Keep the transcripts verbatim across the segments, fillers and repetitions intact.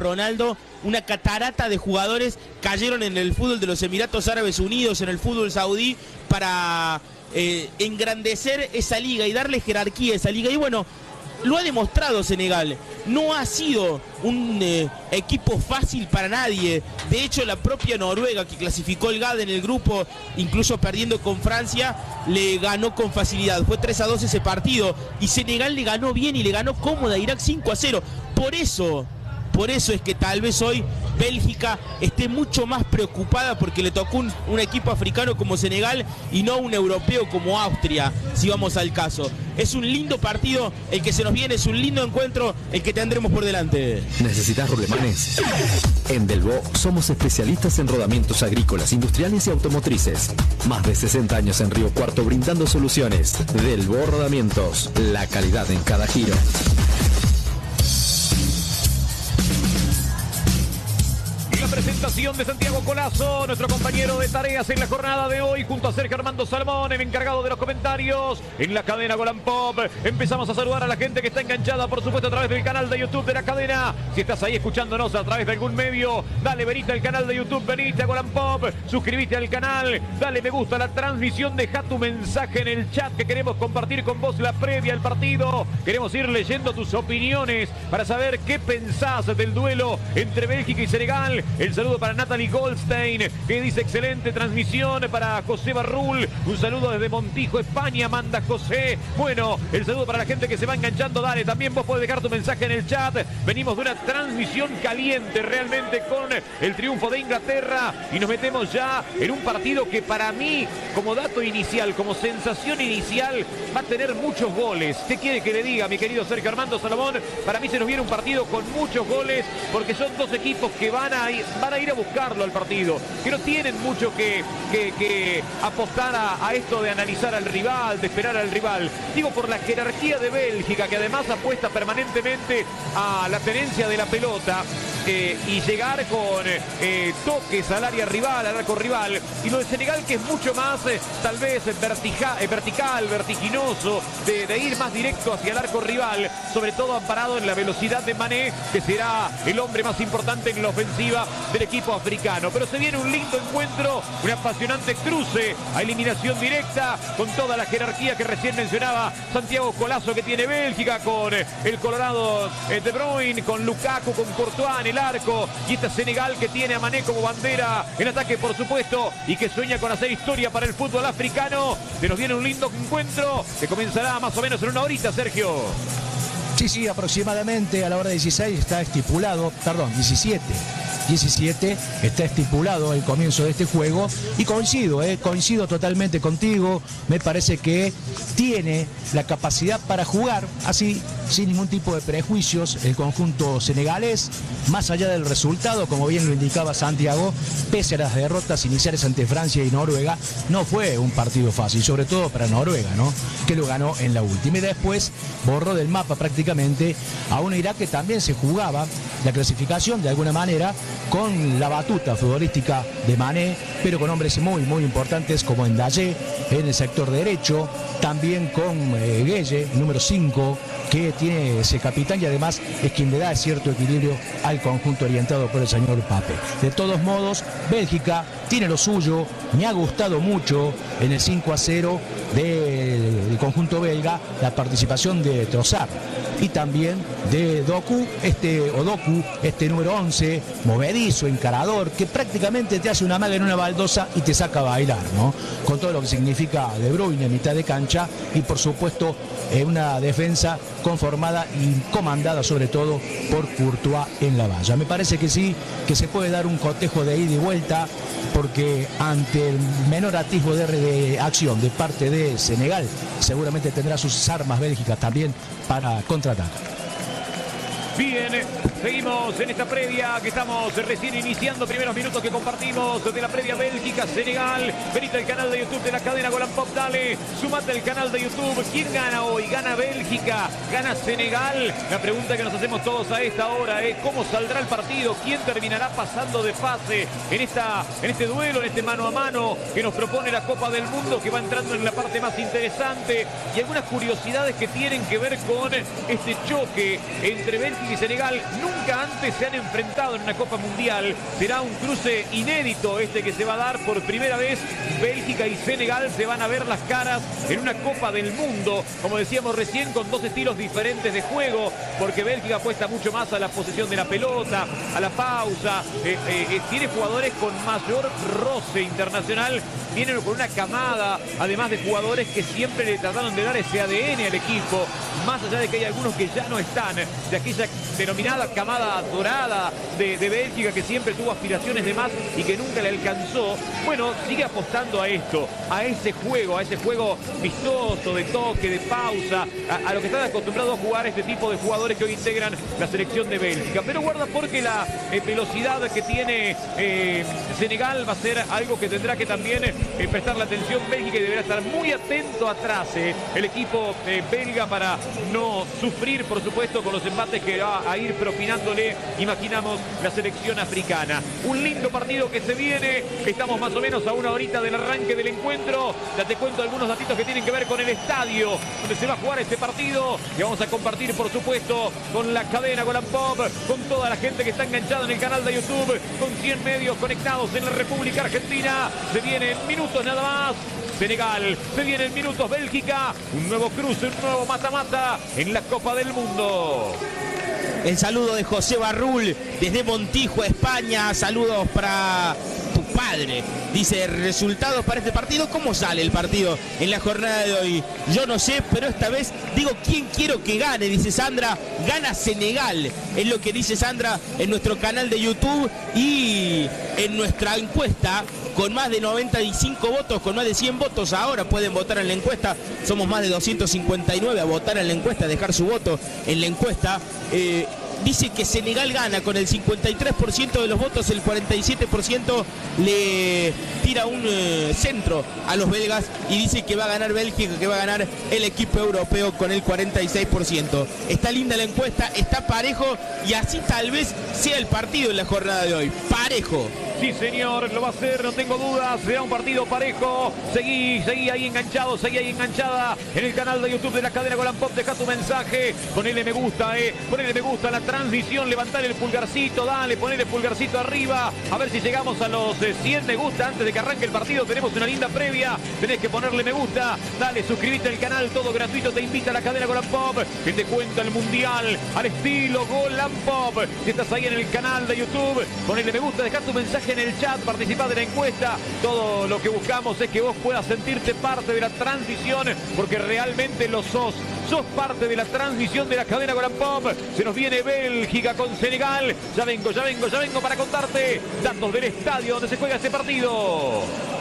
Ronaldo, una catarata de jugadores cayeron en el fútbol de los Emiratos Árabes Unidos, en el fútbol saudí, para eh, engrandecer esa liga y darle jerarquía a esa liga. Y bueno, lo ha demostrado Senegal. No ha sido un eh, equipo fácil para nadie. De hecho, la propia Noruega, que clasificó el G A D en el grupo, incluso perdiendo con Francia, le ganó con facilidad. Fue tres a dos ese partido. Y Senegal le ganó bien y le ganó cómoda a Irak cinco a cero. Por eso... Por eso es que tal vez hoy Bélgica esté mucho más preocupada porque le tocó un, un equipo africano como Senegal y no un europeo como Austria, si vamos al caso. Es un lindo partido el que se nos viene, es un lindo encuentro el que tendremos por delante. ¿Necesitas rulemanes? En Delvaux somos especialistas en rodamientos agrícolas, industriales y automotrices. Más de sesenta años en Río Cuarto brindando soluciones. Delvaux Rodamientos, la calidad en cada giro. Presentación de Santiago Collazo, nuestro compañero de tareas en la jornada de hoy, junto a Sergio Armando Salmón, el encargado de los comentarios en la cadena Golan Pop. Empezamos a saludar a la gente que está enganchada, por supuesto, a través del canal de YouTube de la cadena. Si estás ahí escuchándonos a través de algún medio, dale venite al canal de YouTube, venite a Golan Pop, suscríbete al canal, dale me gusta a la transmisión, deja tu mensaje en el chat que queremos compartir con vos la previa al partido. Queremos ir leyendo tus opiniones para saber qué pensás del duelo entre Bélgica y Senegal. El saludo para Natalie Goldstein, que dice excelente transmisión. Para José Barrul, un saludo desde Montijo, España, manda José. Bueno, el saludo para la gente que se va enganchando, dale, también vos podés dejar tu mensaje en el chat. Venimos de una transmisión caliente realmente con el triunfo de Inglaterra y nos metemos ya en un partido que para mí, como dato inicial, como sensación inicial, va a tener muchos goles. ¿Qué quiere que le diga, mi querido Sergio Armando Salomón? Para mí se nos viene un partido con muchos goles porque son dos equipos que van a ir van a ir a buscarlo al partido, que no tienen mucho que, que, que apostar a, a esto de analizar al rival, de esperar al rival. Digo, por la jerarquía de Bélgica, que además apuesta permanentemente a la tenencia de la pelota eh, y llegar con eh, toques al área rival, al arco rival. Y lo de Senegal, que es mucho más eh, tal vez vertica, eh, vertical, vertiginoso, de, de ir más directo hacia el arco rival, sobre todo amparado en la velocidad de Mané, que será el hombre más importante en la ofensiva del equipo africano. Pero se viene un lindo encuentro, un apasionante cruce a eliminación directa, con toda la jerarquía que recién mencionaba Santiago Collazo, que tiene Bélgica, con el colorado De Bruyne, con Lukaku, con Courtois en el arco, y esta Senegal que tiene a Mané como bandera en ataque, por supuesto, y que sueña con hacer historia para el fútbol africano. Se nos viene un lindo encuentro que comenzará más o menos en una horita, Sergio. Sí, sí, aproximadamente a la hora dieciséis está estipulado, perdón, diecisiete. diecisiete está estipulado el comienzo de este juego y coincido, eh, coincido totalmente contigo. Me parece que tiene la capacidad para jugar así, sin ningún tipo de prejuicios, el conjunto senegalés, más allá del resultado, como bien lo indicaba Santiago, pese a las derrotas iniciales ante Francia y Noruega, no fue un partido fácil, sobre todo para Noruega, ¿no?, que lo ganó en la última y después borró del mapa prácticamente a un Irak que también se jugaba la clasificación de alguna manera con la batuta futbolística de Mané, pero con hombres muy muy importantes como Ndaye en el sector derecho, también con eh, Gueye, número cinco, que tiene ese capitán y además es quien le da cierto equilibrio al conjunto orientado por el señor Pape. De todos modos, Bélgica tiene lo suyo, me ha gustado mucho en el cinco a cero del, del conjunto belga la participación de Trossard y también de Doku, este Odoku, este número once, movedizo, encarador, que prácticamente te hace una maga en una baldosa y te saca a bailar, ¿no?, con todo lo que significa De Bruyne en mitad de cancha y por supuesto eh, una defensa conformada y comandada sobre todo por Courtois en la valla. Me parece que sí, que se puede dar un cotejo de ida y vuelta, porque ante el menor atisbo de, de acción de parte de Senegal, seguramente tendrá sus armas Bélgica también para contraatacar. Bien, seguimos en esta previa que estamos recién iniciando, primeros minutos que compartimos de la previa Bélgica-Senegal. Venite al canal de YouTube de la cadena Golan Pop, dale, sumate al canal de YouTube. ¿Quién gana hoy? ¿Gana Bélgica? ¿Gana Senegal? La pregunta que nos hacemos todos a esta hora es ¿cómo saldrá el partido? ¿Quién terminará pasando de fase en, esta, en este duelo, en este mano a mano que nos propone la Copa del Mundo, que va entrando en la parte más interesante? Y algunas curiosidades que tienen que ver con este choque entre Bélgica y Senegal. nunca antes se han enfrentado en una Copa Mundial. Será un cruce inédito este que se va a dar por primera vez. Bélgica y Senegal se van a ver las caras en una Copa del Mundo, como decíamos recién, con dos estilos diferentes de juego, porque Bélgica apuesta mucho más a la posesión de la pelota, a la pausa, eh, eh, tiene jugadores con mayor roce internacional, vienen con una camada, además de jugadores que siempre le trataron de dar ese A D N al equipo, más allá de que hay algunos que ya no están, de aquella denominada camada dorada de, de Bélgica, que siempre tuvo aspiraciones de más y que nunca le alcanzó. Bueno, sigue apostando a esto, a ese juego, a ese juego vistoso, de toque, de pausa, a, a lo que están acostumbrados a jugar este tipo de jugadores que hoy integran la selección de Bélgica. Pero guarda, porque la eh, velocidad que tiene eh, Senegal va a ser algo que tendrá que también eh, prestar la atención Bélgica, y deberá estar muy atento atrás eh, el equipo eh, belga, para no sufrir, por supuesto, con los embates que va a ir propinándole, imaginamos, la selección africana. Un lindo partido que se viene, estamos más o menos a una horita del arranque del encuentro. Ya te cuento algunos datitos que tienen que ver con el estadio donde se va a jugar este partido, y vamos a compartir, por supuesto, con la cadena Golan Pop, con toda la gente que está enganchada en el canal de YouTube, con cien medios conectados en la República Argentina. Se vienen minutos nada más Senegal, se vienen minutos Bélgica, un nuevo cruce, un nuevo mata-mata en la Copa del Mundo. El saludo de José Barrul desde Montijo, España. Saludos para tu padre. Dice, resultados para este partido. ¿Cómo sale el partido en la jornada de hoy? Yo no sé, pero esta vez digo quién quiero que gane. Dice Sandra, gana Senegal. Es lo que dice Sandra en nuestro canal de YouTube y en nuestra encuesta. Con más de noventa y cinco votos, con más de cien votos ahora pueden votar en la encuesta. Somos más de doscientos cincuenta y nueve a votar en la encuesta, a dejar su voto en la encuesta. Eh, dice que Senegal gana con el cincuenta y tres por ciento de los votos, el cuarenta y siete por ciento le tira un eh, centro a los belgas, y dice que va a ganar Bélgica, que va a ganar el equipo europeo con el cuarenta y seis por ciento. Está linda la encuesta, está parejo, y así tal vez sea el partido en la jornada de hoy. Parejo. Sí, señor, lo va a hacer, no tengo dudas. Será un partido parejo. Seguí, seguí ahí enganchado, seguí ahí enganchada en el canal de YouTube de la cadena Golan Pop. Deja tu mensaje, ponele me gusta, eh. Ponele me gusta a la transición, levantar el pulgarcito, dale, ponele el pulgarcito arriba. A ver si llegamos a los eh, cien me gusta antes de que arranque el partido. Tenemos una linda previa. Tenés que ponerle me gusta. Dale, suscríbete al canal, todo gratuito. Te invita a la cadena Golan Pop, que te cuenta el mundial al estilo Golan Pop. Si estás ahí en el canal de YouTube, ponele me gusta, deja tu mensaje en el chat, participar de la encuesta. Todo lo que buscamos es que vos puedas sentirte parte de la transición, porque realmente lo sos. Sos parte de la transmisión de la cadena Golan Pop. Se nos viene Bélgica con Senegal. Ya vengo, ya vengo, ya vengo para contarte datos del estadio donde se juega este partido.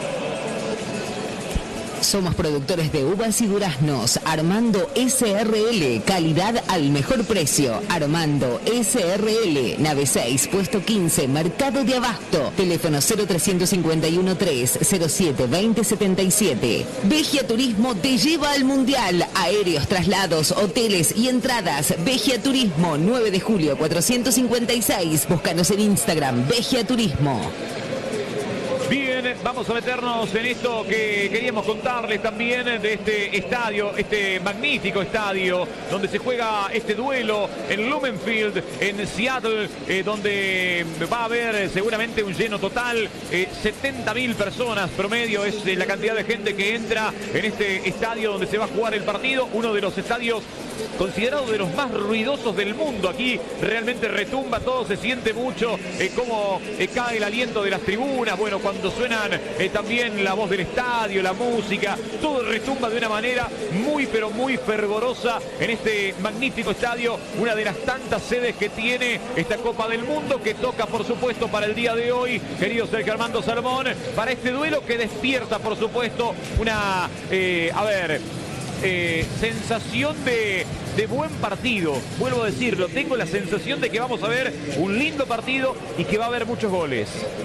Somos productores de uvas y duraznos. Armando S R L, calidad al mejor precio. Armando S R L, nave seis, puesto quince, Mercado de Abasto. Teléfono cero tres cinco uno tres cero siete dos cero siete siete. Vegia Turismo te lleva al Mundial. Aéreos, traslados, hoteles y entradas. Vegia Turismo, nueve de julio cuatrocientos cincuenta y seis. Búscanos en Instagram, Vegia Turismo. Bien, vamos a meternos en esto que queríamos contarles también de este estadio, este magnífico estadio donde se juega este duelo en Lumen Field, en Seattle, eh, donde va a haber seguramente un lleno total, eh, setenta mil personas promedio es eh, la cantidad de gente que entra en este estadio donde se va a jugar el partido, uno de los estadios considerado de los más ruidosos del mundo. Aquí realmente retumba todo, se siente mucho eh, cómo eh, cae el aliento de las tribunas, bueno, cuando suenan eh, también la voz del estadio, la música, todo retumba de una manera muy pero muy fervorosa en este magnífico estadio, una de las tantas sedes que tiene esta Copa del Mundo, que toca por supuesto para el día de hoy, querido Sergio Armando Salomón, para este duelo que despierta por supuesto una, eh, a ver... Eh, sensación de, de buen partido. Vuelvo a decirlo, tengo la sensación de que vamos a ver un lindo partido y que va a haber muchos goles.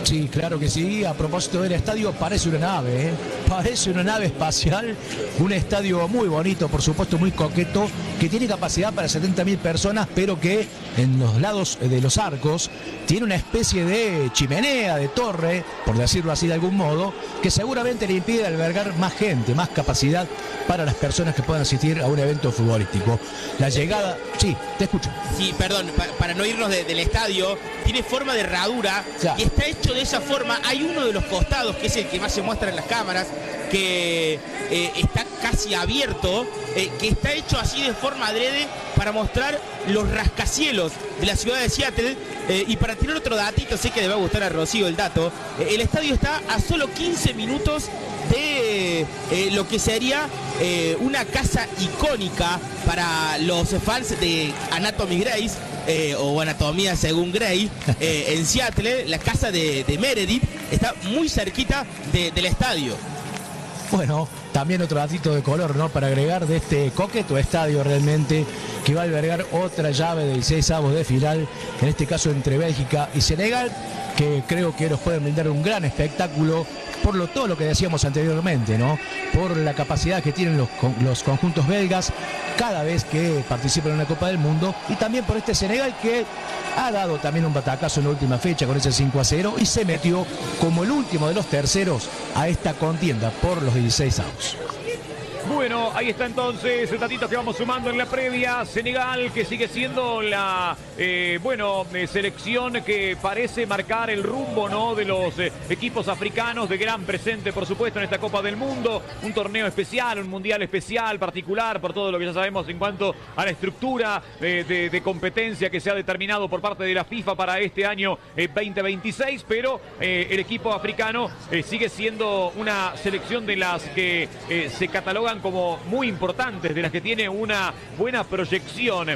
Sí, claro que sí. A propósito del estadio, parece una nave, ¿eh? Parece una nave espacial. Un estadio muy bonito, por supuesto, muy coqueto, que tiene capacidad para setenta mil personas, pero que en los lados de los arcos tiene una especie de chimenea, de torre, por decirlo así de algún modo, que seguramente le impide albergar más gente, más capacidad para las personas que puedan asistir a un evento futbolístico. La llegada... Sí, te escucho. Sí, perdón, pa para no irnos de, del estadio, tiene forma de herradura, claro, y está hecho de esa forma. Hay uno de los costados, que es el que más se muestra en las cámaras, que eh, está casi abierto, eh, que está hecho así de forma adrede para mostrar los rascacielos de la ciudad de Seattle. Eh, y para tener otro datito, sé que le va a gustar a Rocío el dato, eh, el estadio está a solo quince minutos de eh, lo que sería eh, una casa icónica para los fans de Anatomy Grey, eh, o Anatomía según Grey, eh, en Seattle. La casa de, de Meredith está muy cerquita de, del estadio. Bueno, también otro datito de color, ¿no?, para agregar de este coqueto estadio realmente, que va a albergar otra llave de dieciséis avos de final, en este caso entre Bélgica y Senegal, que creo que nos pueden brindar un gran espectáculo por lo, todo lo que decíamos anteriormente, ¿no?, por la capacidad que tienen los, los conjuntos belgas cada vez que participan en una Copa del Mundo, y también por este Senegal que ha dado también un batacazo en la última fecha con ese cinco a cero y se metió como el último de los terceros a esta contienda por los dieciséis avos. Bueno, ahí está entonces el datito que vamos sumando en la previa. Senegal, que sigue siendo la eh, bueno eh, selección que parece marcar el rumbo, ¿no?, de los eh, equipos africanos, de gran presente, por supuesto, en esta Copa del Mundo. Un torneo especial, un mundial especial, particular, por todo lo que ya sabemos en cuanto a la estructura eh, de, de competencia que se ha determinado por parte de la FIFA para este año eh, veinte veintiséis. Pero eh, el equipo africano eh, sigue siendo una selección de las que eh, se catalogan como muy importantes, de las que tiene una buena proyección.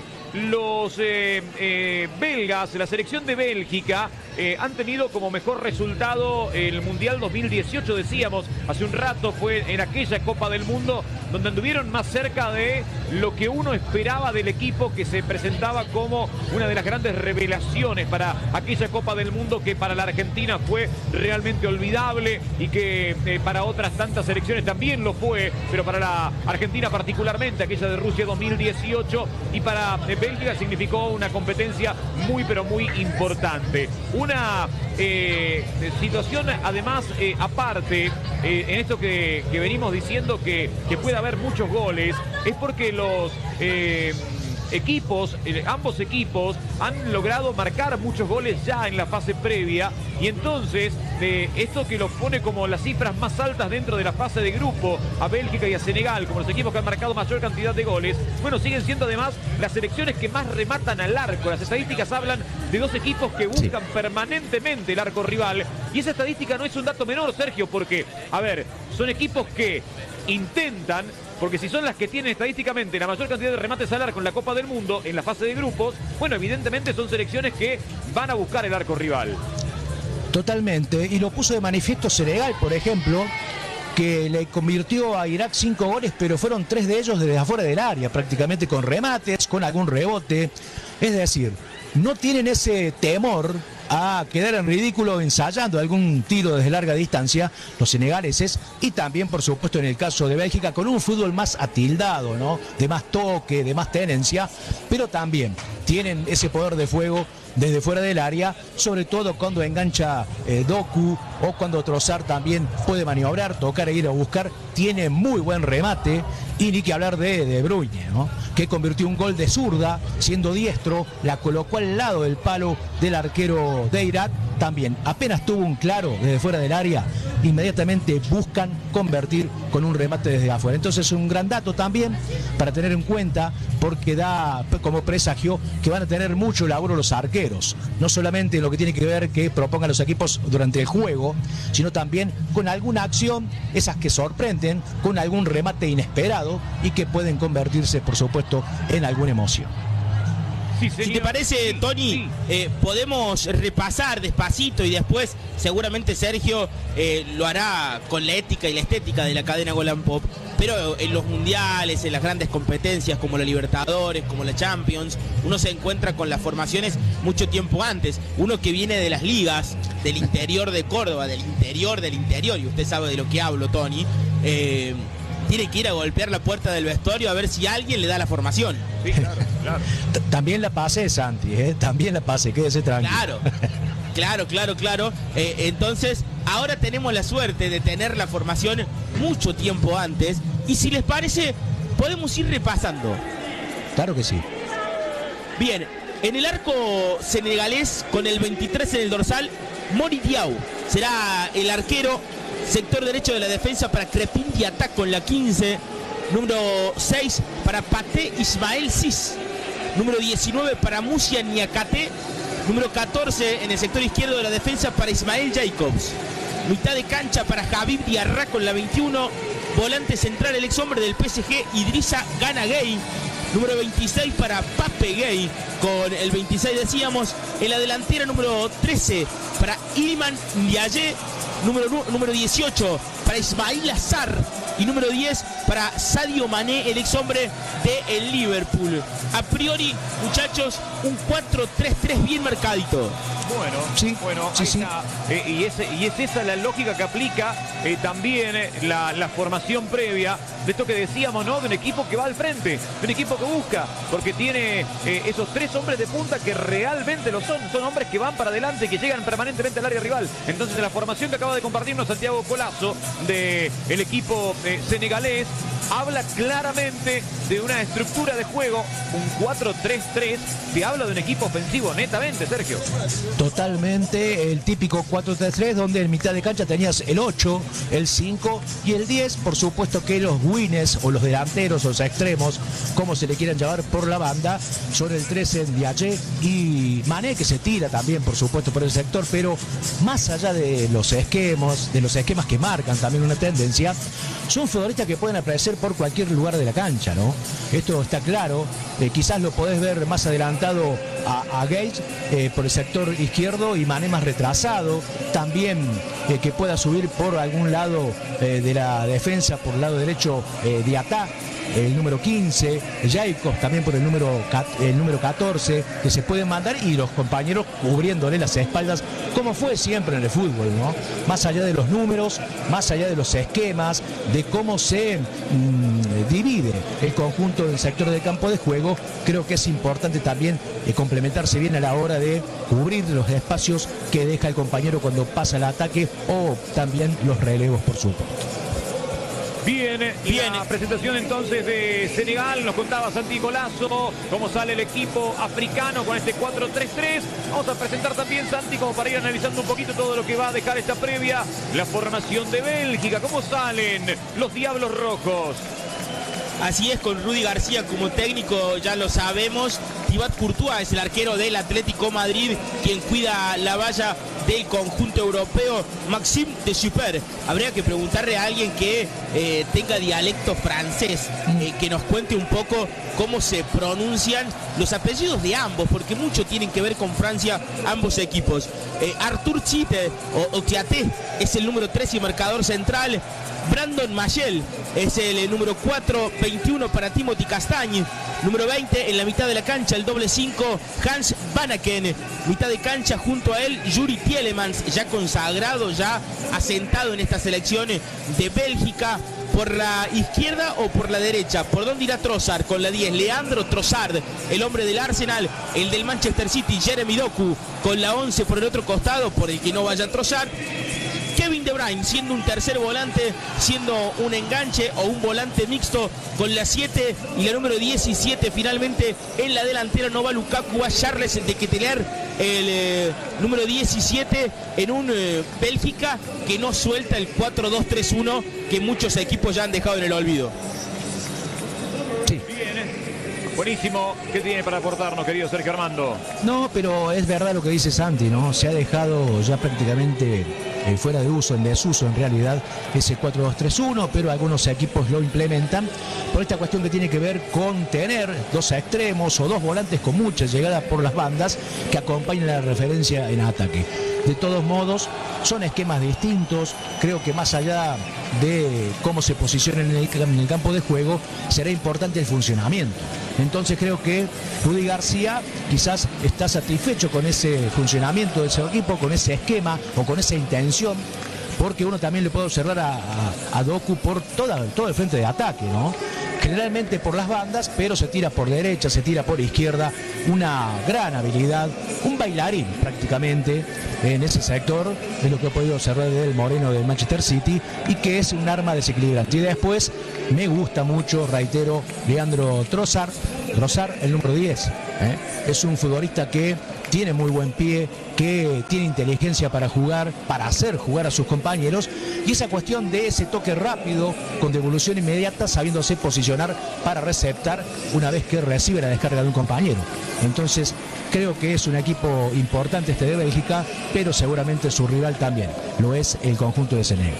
Los eh, eh, belgas, la selección de Bélgica, eh, han tenido como mejor resultado el Mundial dos mil dieciocho, decíamos hace un rato, fue en aquella Copa del Mundo donde anduvieron más cerca de lo que uno esperaba del equipo, que se presentaba como una de las grandes revelaciones para aquella Copa del Mundo, que para la Argentina fue realmente olvidable y que eh, para otras tantas selecciones también lo fue, pero para la Argentina particularmente, aquella de Rusia dos mil dieciocho, y para eh, Bélgica significó una competencia muy pero muy importante. Una eh, situación además eh, aparte, eh, en esto que, que venimos diciendo que, que puede haber muchos goles, es porque los eh, equipos, eh, ambos equipos han logrado marcar muchos goles ya en la fase previa, y entonces eh, esto que los pone como las cifras más altas dentro de la fase de grupo a Bélgica y a Senegal como los equipos que han marcado mayor cantidad de goles. Bueno, siguen siendo además las selecciones que más rematan al arco. Las estadísticas hablan de dos equipos que buscan sí. permanentemente el arco rival, y esa estadística no es un dato menor, Sergio, porque, a ver, son equipos que intentan, porque si son las que tienen estadísticamente la mayor cantidad de remates al arco en la Copa del Mundo, en la fase de grupos, bueno, evidentemente son selecciones que van a buscar el arco rival. Totalmente, y lo puso de manifiesto Senegal, por ejemplo, que le convirtió a Irak cinco goles, pero fueron tres de ellos desde afuera del área, prácticamente con remates, con algún rebote. Es decir, no tienen ese temor a quedar en ridículo ensayando algún tiro desde larga distancia los senegaleses, y también por supuesto en el caso de Bélgica con un fútbol más atildado, ¿no?, de más toque, de más tenencia, pero también tienen ese poder de fuego desde fuera del área, sobre todo cuando engancha eh, Doku, o cuando Trossard también puede maniobrar, tocar e ir a buscar. Tiene muy buen remate, y ni que hablar de De Bruyne, ¿no?, que convirtió un gol de zurda siendo diestro, la colocó al lado del palo del arquero de Irak. También apenas tuvo un claro desde fuera del área, inmediatamente buscan convertir con un remate desde afuera. Entonces un gran dato también para tener en cuenta, porque da como presagio que van a tener mucho laburo los arqueros, no solamente en lo que tiene que ver que propongan los equipos durante el juego, sino también con alguna acción, esas que sorprenden, con algún remate inesperado y que pueden convertirse por supuesto en alguna emoción. Sí, si te parece, Tony, sí. eh, podemos repasar despacito y después seguramente Sergio eh, lo hará con la ética y la estética de la cadena Golan Pop, pero en los mundiales, en las grandes competencias como la Libertadores, como la Champions, uno se encuentra con las formaciones mucho tiempo antes. Uno que viene de las ligas, del interior de Córdoba, del interior del interior, y usted sabe de lo que hablo, Tony, eh, tiene que ir a golpear la puerta del vestuario a ver si alguien le da la formación. Sí, claro, claro. También la pasé, Santi, ¿eh? También la pasé, quédese tranquilo. Claro, claro, claro, claro. Eh, entonces, ahora tenemos la suerte de tener la formación mucho tiempo antes. Y si les parece, podemos ir repasando. Claro que sí. Bien, en el arco senegalés, con el veintitrés en el dorsal, Mori Diaw será el arquero. Sector derecho de la defensa para Crepin Diatta con la quince. Número seis para Paté Ismael Cis. Número diecinueve para Musia Niakate. Número catorce en el sector izquierdo de la defensa para Ismael Jacobs. Mitad de cancha para Habib Diarra con la veintiuno. Volante central el ex hombre del P S G, Idrissa Gana Gueye. Número veintiséis para Pape Gueye con el veintiséis decíamos. En la delantera número trece para Iliman Ndiaye. Número, número dieciocho para Ismail Azar y número diez para Sadio Mané, el ex hombre de el Liverpool. A priori, muchachos, un cuatro tres tres bien marcadito. Bueno, sí, bueno, sí, sí. Eh, y, ese, y es esa la lógica que aplica eh, también eh, la, la formación previa de esto que decíamos, ¿no? De un equipo que va al frente, de un equipo que busca, porque tiene eh, esos tres hombres de punta que realmente lo son, son hombres que van para adelante, que llegan permanentemente al área rival. Entonces, en la formación que acaba de compartirnos Santiago Collazo del equipo eh, senegalés, habla claramente de una estructura de juego, un cuatro tres tres, que habla de un equipo ofensivo netamente, Sergio. Totalmente, el típico cuatro tres tres, donde en mitad de cancha tenías el ocho, el cinco y el diez. Por supuesto que los wings o los delanteros o los extremos, como se le quieran llamar por la banda, son el trece en Ndiaye y Mané, que se tira también, por supuesto, por el sector. Pero más allá de los esquemas, de los esquemas que marcan también una tendencia, son futbolistas que pueden aparecer por cualquier lugar de la cancha, ¿no? Esto está claro. Eh, quizás lo podés ver más adelantado a, a Gage eh, por el sector izquierdo y Mané más retrasado. También eh, que pueda subir por algún lado eh, de la defensa, por el lado derecho, eh, Diatta, el número quince, Jacobs también por el número, el número catorce, que se pueden mandar, y los compañeros cubriéndole las espaldas, como fue siempre en el fútbol, ¿no? Más allá de los números, más allá de los esquemas, de cómo se mmm, divide el conjunto del sector del campo de juego, creo que es importante también eh, complementarse bien a la hora de cubrir los espacios que deja el compañero cuando pasa el ataque, o también los relevos, por supuesto. Bien, bien, la presentación entonces de Senegal, nos contaba Santi Collazo cómo sale el equipo africano con este cuatro tres tres. Vamos a presentar también, Santi, como para ir analizando un poquito todo lo que va a dejar esta previa, la formación de Bélgica. ¿Cómo salen los Diablos Rojos? Así es, con Rudy García como técnico, ya lo sabemos. Thibaut Courtois es el arquero del Atlético Madrid, quien cuida la valla del conjunto europeo. Maxime de Super. Habría que preguntarle a alguien que eh, tenga dialecto francés, eh, que nos cuente un poco cómo se pronuncian los apellidos de ambos, porque mucho tienen que ver con Francia ambos equipos. Eh, Arthur Chite o, o Tiaté es el número tres y marcador central. Brandon Mayel es el eh, número cuatro, veintiuno para Timothy Castagne. Número veinte en la mitad de la cancha, el doble cinco, Hans Vanaken. Mitad de cancha junto a él, Yuri Tielemans, ya consagrado, ya asentado en esta selección de Bélgica. ¿Por la izquierda o por la derecha? ¿Por dónde irá Trossard? Con la diez, Leandro Trossard, el hombre del Arsenal. El del Manchester City, Jeremy Doku, con la once por el otro costado, por el que no vaya Trossard. Kevin De Bruyne siendo un tercer volante, siendo un enganche o un volante mixto con la siete y la número diecisiete. Finalmente en la delantera no va Lukaku, va Charles de Ketelaere, el eh, número diecisiete, en un eh, Bélgica que no suelta el cuatro dos tres uno que muchos equipos ya han dejado en el olvido. Sí. Buenísimo. ¿Qué tiene para aportarnos, querido Sergio Armando? No, pero es verdad lo que dice Santi, ¿no? Se ha dejado ya prácticamente eh, fuera de uso, en desuso en realidad, ese cuatro dos tres uno, pero algunos equipos lo implementan por esta cuestión que tiene que ver con tener dos extremos o dos volantes con mucha llegada por las bandas que acompañen la referencia en ataque. De todos modos, son esquemas distintos. Creo que más allá de cómo se posicionan en el, en el campo de juego, será importante el funcionamiento. Entonces creo que Rudy García quizás está satisfecho con ese funcionamiento de ese equipo, con ese esquema o con esa intención, porque uno también le puede observar a, a, a Doku por toda, todo el frente de ataque, ¿no? Generalmente por las bandas, pero se tira por derecha, se tira por izquierda, una gran habilidad, un bailarín prácticamente en ese sector, de lo que he podido observar del Moreno del Manchester City, y que es un arma desequilibrante. Y después me gusta mucho, reitero, Leandro Trossard, Trossard, el número diez, ¿eh? Es un futbolista que tiene muy buen pie, que tiene inteligencia para jugar, para hacer jugar a sus compañeros, y esa cuestión de ese toque rápido, con devolución inmediata, sabiéndose posicionar para receptar una vez que recibe la descarga de un compañero. Entonces creo que es un equipo importante este de Bélgica, pero seguramente su rival también lo es el conjunto de Senegal.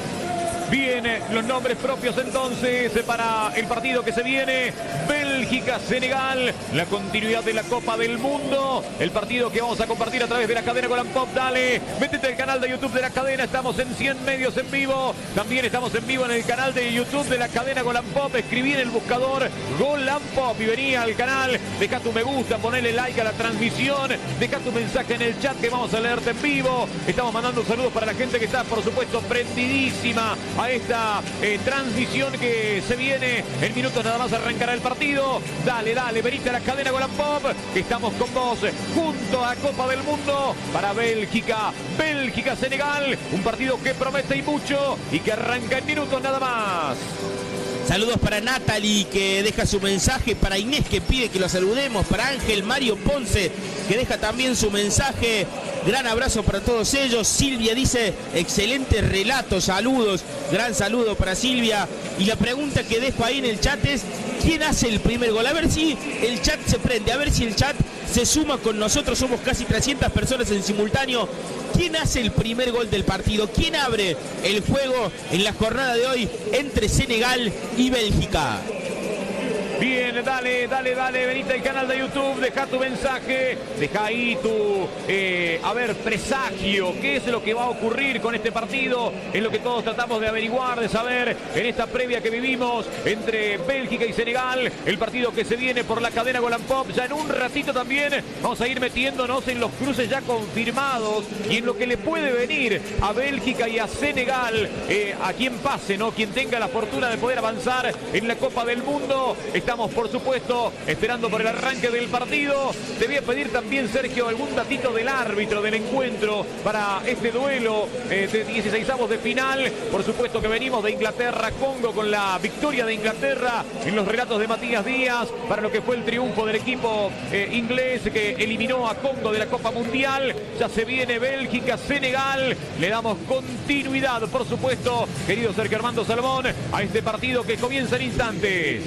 Bien, los nombres propios entonces para el partido que se viene. Bélgica-Senegal, la continuidad de la Copa del Mundo. El partido que vamos a compartir a través de la cadena Golan Pop. Dale, métete al canal de YouTube de la cadena. Estamos en cien medios en vivo. También estamos en vivo en el canal de YouTube de la cadena Golan Pop. Escribí en el buscador Golan Pop y vení al canal. Deja tu me gusta, ponele like a la transmisión. Deja tu mensaje en el chat que vamos a leerte en vivo. Estamos mandando saludos para la gente que está, por supuesto, prendidísima a esta eh, transmisión que se viene. En minutos nada más arrancará el partido. Dale, dale, venite a la cadena Golan Pop, que estamos con vos junto a Copa del Mundo para Bélgica. Bélgica-Senegal, un partido que promete y mucho y que arranca en minutos nada más. Saludos para Natalie, que deja su mensaje, para Inés, que pide que lo saludemos, para Ángel Mario Ponce, que deja también su mensaje. Gran abrazo para todos ellos. Silvia dice, excelente relato, saludos. Gran saludo para Silvia. Y la pregunta que dejo ahí en el chat es, ¿quién hace el primer gol? A ver si el chat se prende, a ver si el chat se suma con nosotros. Somos casi trescientas personas en simultáneo. ¿Quién hace el primer gol del partido? ¿Quién abre el juego en la jornada de hoy entre Senegal y Bélgica? Bien, dale, dale, dale, venite al canal de YouTube, deja tu mensaje, deja ahí tu, eh, a ver, presagio, qué es lo que va a ocurrir con este partido, es lo que todos tratamos de averiguar, de saber en esta previa que vivimos entre Bélgica y Senegal, el partido que se viene por la cadena Golan Pop. Ya en un ratito también vamos a ir metiéndonos en los cruces ya confirmados y en lo que le puede venir a Bélgica y a Senegal, eh, a quien pase, ¿no? Quien tenga la fortuna de poder avanzar en la Copa del Mundo. Estamos Estamos, por supuesto, esperando por el arranque del partido. Te voy a pedir también, Sergio, algún datito del árbitro del encuentro para este duelo eh, de dieciseisavos de final. Por supuesto que venimos de Inglaterra-Congo con la victoria de Inglaterra en los relatos de Matías Díaz para lo que fue el triunfo del equipo eh, inglés que eliminó a Congo de la Copa Mundial. Ya se viene Bélgica-Senegal. Le damos continuidad, por supuesto, querido Sergio Armando Salmón, a este partido que comienza en instantes.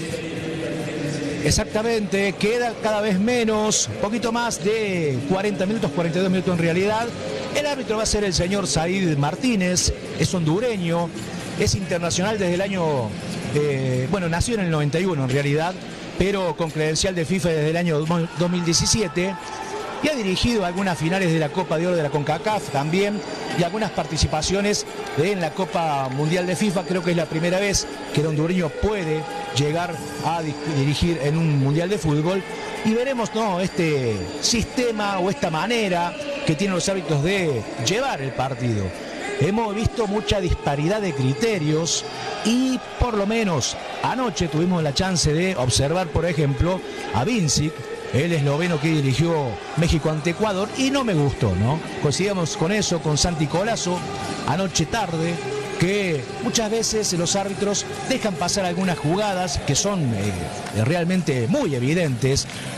Exactamente, queda cada vez menos, un poquito más de cuarenta minutos, cuarenta y dos minutos en realidad. El árbitro va a ser el señor Said Martínez, es hondureño, es internacional desde el año, eh, bueno, nació en el noventa y uno en realidad, pero con credencial de FIFA desde el año dos mil diecisiete. Y ha dirigido algunas finales de la Copa de Oro de la CONCACAF también y algunas participaciones en la Copa Mundial de FIFA. Creo que es la primera vez que el hondureño puede llegar a dirigir en un Mundial de Fútbol. Y veremos, ¿no?, este sistema o esta manera que tienen los árbitros de llevar el partido. Hemos visto mucha disparidad de criterios y por lo menos anoche tuvimos la chance de observar, por ejemplo, a Vincic, el esloveno que dirigió México ante Ecuador, y no me gustó, ¿no? Coincidimos con eso, con Santi Colazo, anoche tarde, que muchas veces los árbitros dejan pasar algunas jugadas que son eh, realmente muy evidentes,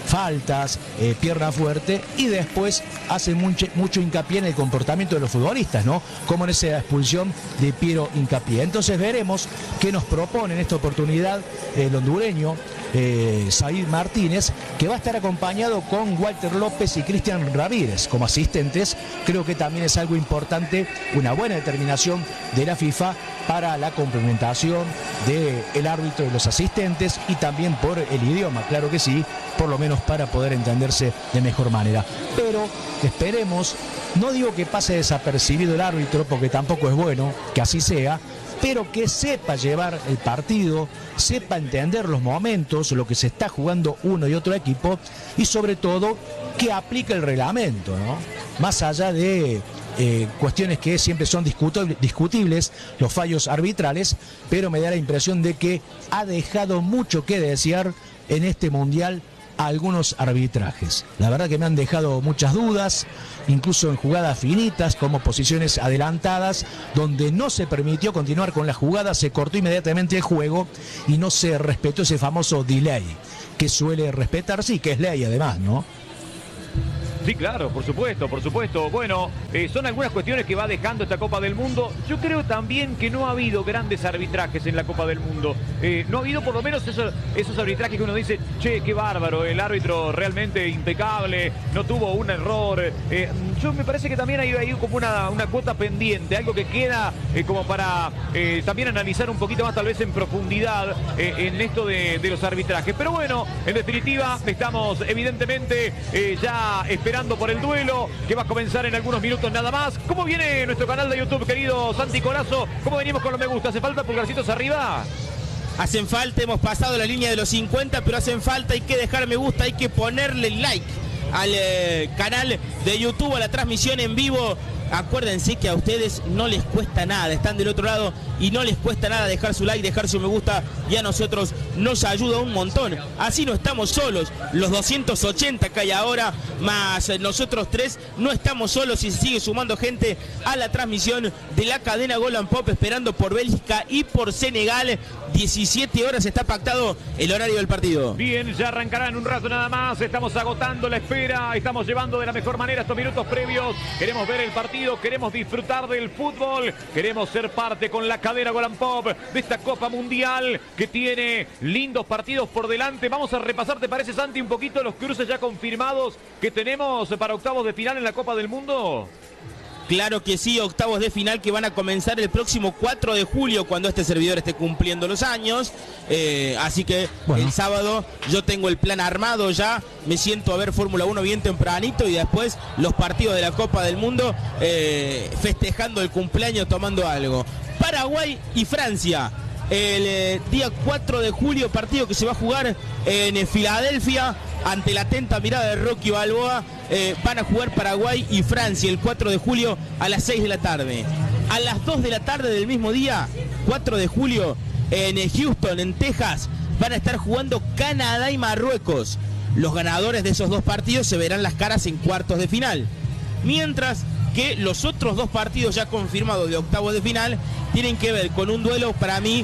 faltas, eh, pierna fuerte, y después hace mucho, mucho hincapié en el comportamiento de los futbolistas, ¿no? Como en esa expulsión de Piero Hincapié. Entonces veremos qué nos propone en esta oportunidad el hondureño eh, Said Martínez, que va a estar acompañado con Walter López y Cristian Ramírez como asistentes. Creo que también es algo importante, una buena determinación de la FIFA para la complementación del árbitro y los asistentes, y también por el idioma, claro que sí, por lo menos para poder entenderse de mejor manera. Pero esperemos, no digo que pase desapercibido el árbitro, porque tampoco es bueno que así sea, pero que sepa llevar el partido, sepa entender los momentos, lo que se está jugando uno y otro equipo, y sobre todo que aplique el reglamento, ¿no? Más allá de eh, cuestiones que siempre son discutibles, los fallos arbitrales, pero me da la impresión de que ha dejado mucho que desear en este mundial algunos arbitrajes. La verdad que me han dejado muchas dudas, incluso en jugadas finitas, como posiciones adelantadas, donde no se permitió continuar con la jugada, se cortó inmediatamente el juego y no se respetó ese famoso delay, que suele respetarse y que es ley además, ¿no? Sí, claro, por supuesto, por supuesto. Bueno, eh, son algunas cuestiones que va dejando esta Copa del Mundo. Yo creo también que no ha habido grandes arbitrajes en la Copa del Mundo. Eh, no ha habido por lo menos esos, esos arbitrajes que uno dice, che, qué bárbaro, el árbitro realmente impecable, no tuvo un error. Eh, yo me parece que también hay, hay como una, una cuota pendiente, algo que queda eh, como para eh, también analizar un poquito más, tal vez en profundidad, eh, en esto de, de los arbitrajes. Pero bueno, en definitiva, estamos evidentemente eh, ya esperando por el duelo que va a comenzar en algunos minutos nada más. ¿Cómo viene nuestro canal de YouTube, querido Santi Colazo? ¿Cómo venimos con los me gusta? ¿Hace falta pulgarcitos arriba? Hacen falta, hemos pasado la línea de los cincuenta, pero hacen falta, hay que dejar me gusta, hay que ponerle like al eh, canal de YouTube, a la transmisión en vivo. Acuérdense que a ustedes no les cuesta nada, están del otro lado y no les cuesta nada dejar su like, dejar su me gusta, y a nosotros nos ayuda un montón. Así no estamos solos, los doscientos ochenta que hay ahora, más nosotros tres, no estamos solos y se sigue sumando gente a la transmisión de la cadena Gol and Pop, esperando por Bélgica y por Senegal. diecisiete horas está pactado el horario del partido. Bien, ya arrancará en un rato nada más, estamos agotando la espera, estamos llevando de la mejor manera estos minutos previos, queremos ver el partido, queremos disfrutar del fútbol, queremos ser parte con la cadena Gol and Pop de esta Copa Mundial que tiene lindos partidos por delante. Vamos a repasar, ¿te parece, Santi, un poquito los cruces ya confirmados que tenemos para octavos de final en la Copa del Mundo? Claro que sí, octavos de final que van a comenzar el próximo cuatro de julio, cuando este servidor esté cumpliendo los años. Eh, así que bueno, el sábado yo tengo el plan armado ya, me siento a ver Fórmula uno bien tempranito y después los partidos de la Copa del Mundo, eh, festejando el cumpleaños, tomando algo. Paraguay y Francia, el eh, día cuatro de julio, partido que se va a jugar en eh, Filadelfia, ante la atenta mirada de Rocky Balboa. Eh, van a jugar Paraguay y Francia el cuatro de julio a las seis de la tarde. A las dos de la tarde del mismo día, cuatro de julio, en Houston, en Texas, van a estar jugando Canadá y Marruecos. Los ganadores de esos dos partidos se verán las caras en cuartos de final. Mientras que los otros dos partidos ya confirmados de octavos de final tienen que ver con un duelo, para mí,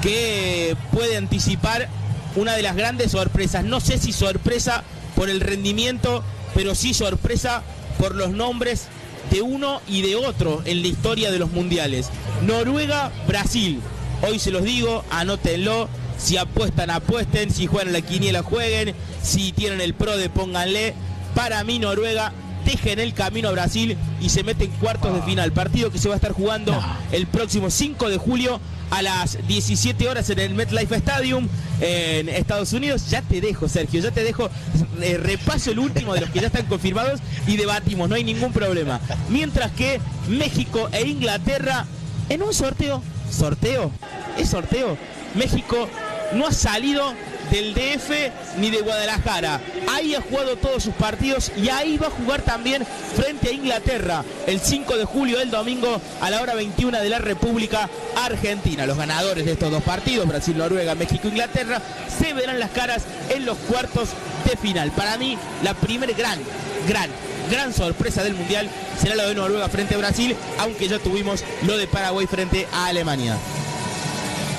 que puede anticipar una de las grandes sorpresas. No sé si sorpresa por el rendimiento, pero sí sorpresa por los nombres de uno y de otro en la historia de los mundiales. Noruega-Brasil. Hoy se los digo, anótenlo. Si apuestan, apuesten. Si juegan a la quiniela, jueguen. Si tienen el pro de, pónganle. Para mí, Noruega dejen el camino a Brasil y se mete en cuartos de final. Partido que se va a estar jugando el próximo cinco de julio a las diecisiete horas en el MetLife Stadium en Estados Unidos. Ya te dejo, Sergio, ya te dejo. Eh, repaso el último de los que ya están confirmados y debatimos, no hay ningún problema. Mientras que México e Inglaterra en un sorteo. ¿Sorteo? ¿Es sorteo? México no ha salido del D F ni de Guadalajara. Ahí ha jugado todos sus partidos y ahí va a jugar también frente a Inglaterra el cinco de julio, el domingo, a la hora veintiuna de la República Argentina. Los ganadores de estos dos partidos, Brasil, Noruega, México, Inglaterra, se verán las caras en los cuartos de final. Para mí, la primer gran, gran, gran sorpresa del Mundial será lo de Noruega frente a Brasil, aunque ya tuvimos lo de Paraguay frente a Alemania.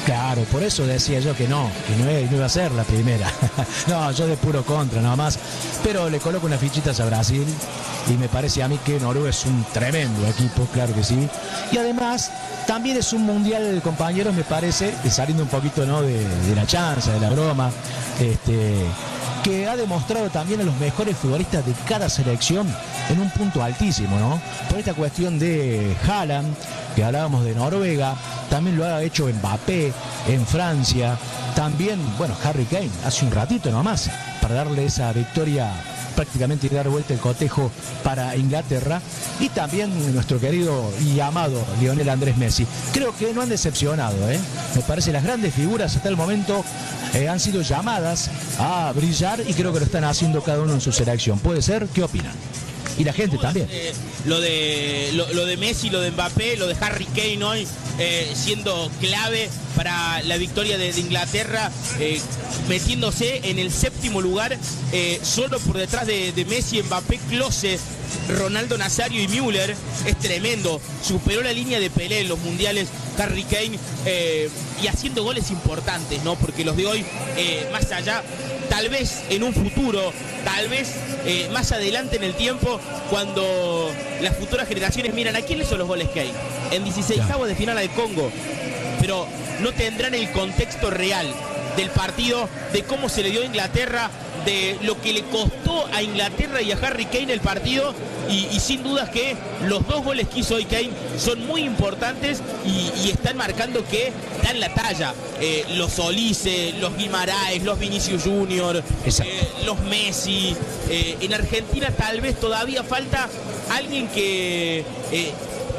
Claro, por eso decía yo que no, que no, no iba a ser la primera. No, yo de puro contra nada más. Pero le coloco unas fichitas a Brasil y me parece a mí que Noruega es un tremendo equipo, claro que sí. Y además, también es un mundial, compañeros, me parece, saliendo un poquito, ¿no?, de, de la chanza, de la broma, este, que ha demostrado también a los mejores futbolistas de cada selección en un punto altísimo, ¿no? Por esta cuestión de Haaland, que hablábamos de Noruega, también lo ha hecho Mbappé en Francia, también, bueno, Harry Kane, hace un ratito nomás, para darle esa victoria prácticamente y dar vuelta el cotejo para Inglaterra, y también nuestro querido y amado Lionel Andrés Messi. Creo que no han decepcionado, ¿eh? Me parece las grandes figuras hasta el momento eh, han sido llamadas a brillar y creo que lo están haciendo cada uno en su selección. ¿Puede ser? ¿Qué opinan? Y la gente también. Eh, lo de lo, lo de Messi, lo de Mbappé, lo de Harry Kane hoy eh, siendo clave para la victoria de, de Inglaterra, eh, metiéndose en el séptimo lugar, eh, solo por detrás de, de Messi, Mbappé, Klose, Ronaldo Nazario y Müller. Es tremendo, superó la línea de Pelé en los mundiales Harry Kane, eh, y haciendo goles importantes, ¿no? Porque los de hoy, eh, más allá, tal vez en un futuro, tal vez eh, más adelante en el tiempo, cuando las futuras generaciones miran a quién le son los goles Kane en dieciseisavos de final al Congo, pero no tendrán el contexto real del partido, de cómo se le dio a Inglaterra, de lo que le costó a Inglaterra y a Harry Kane el partido, y, y sin dudas que los dos goles que hizo hoy Kane son muy importantes y, y están marcando que dan la talla. Eh, los Olise, los Guimaraes, los Vinicius Junior, eh, los Messi. Eh, en Argentina tal vez todavía falta alguien que eh,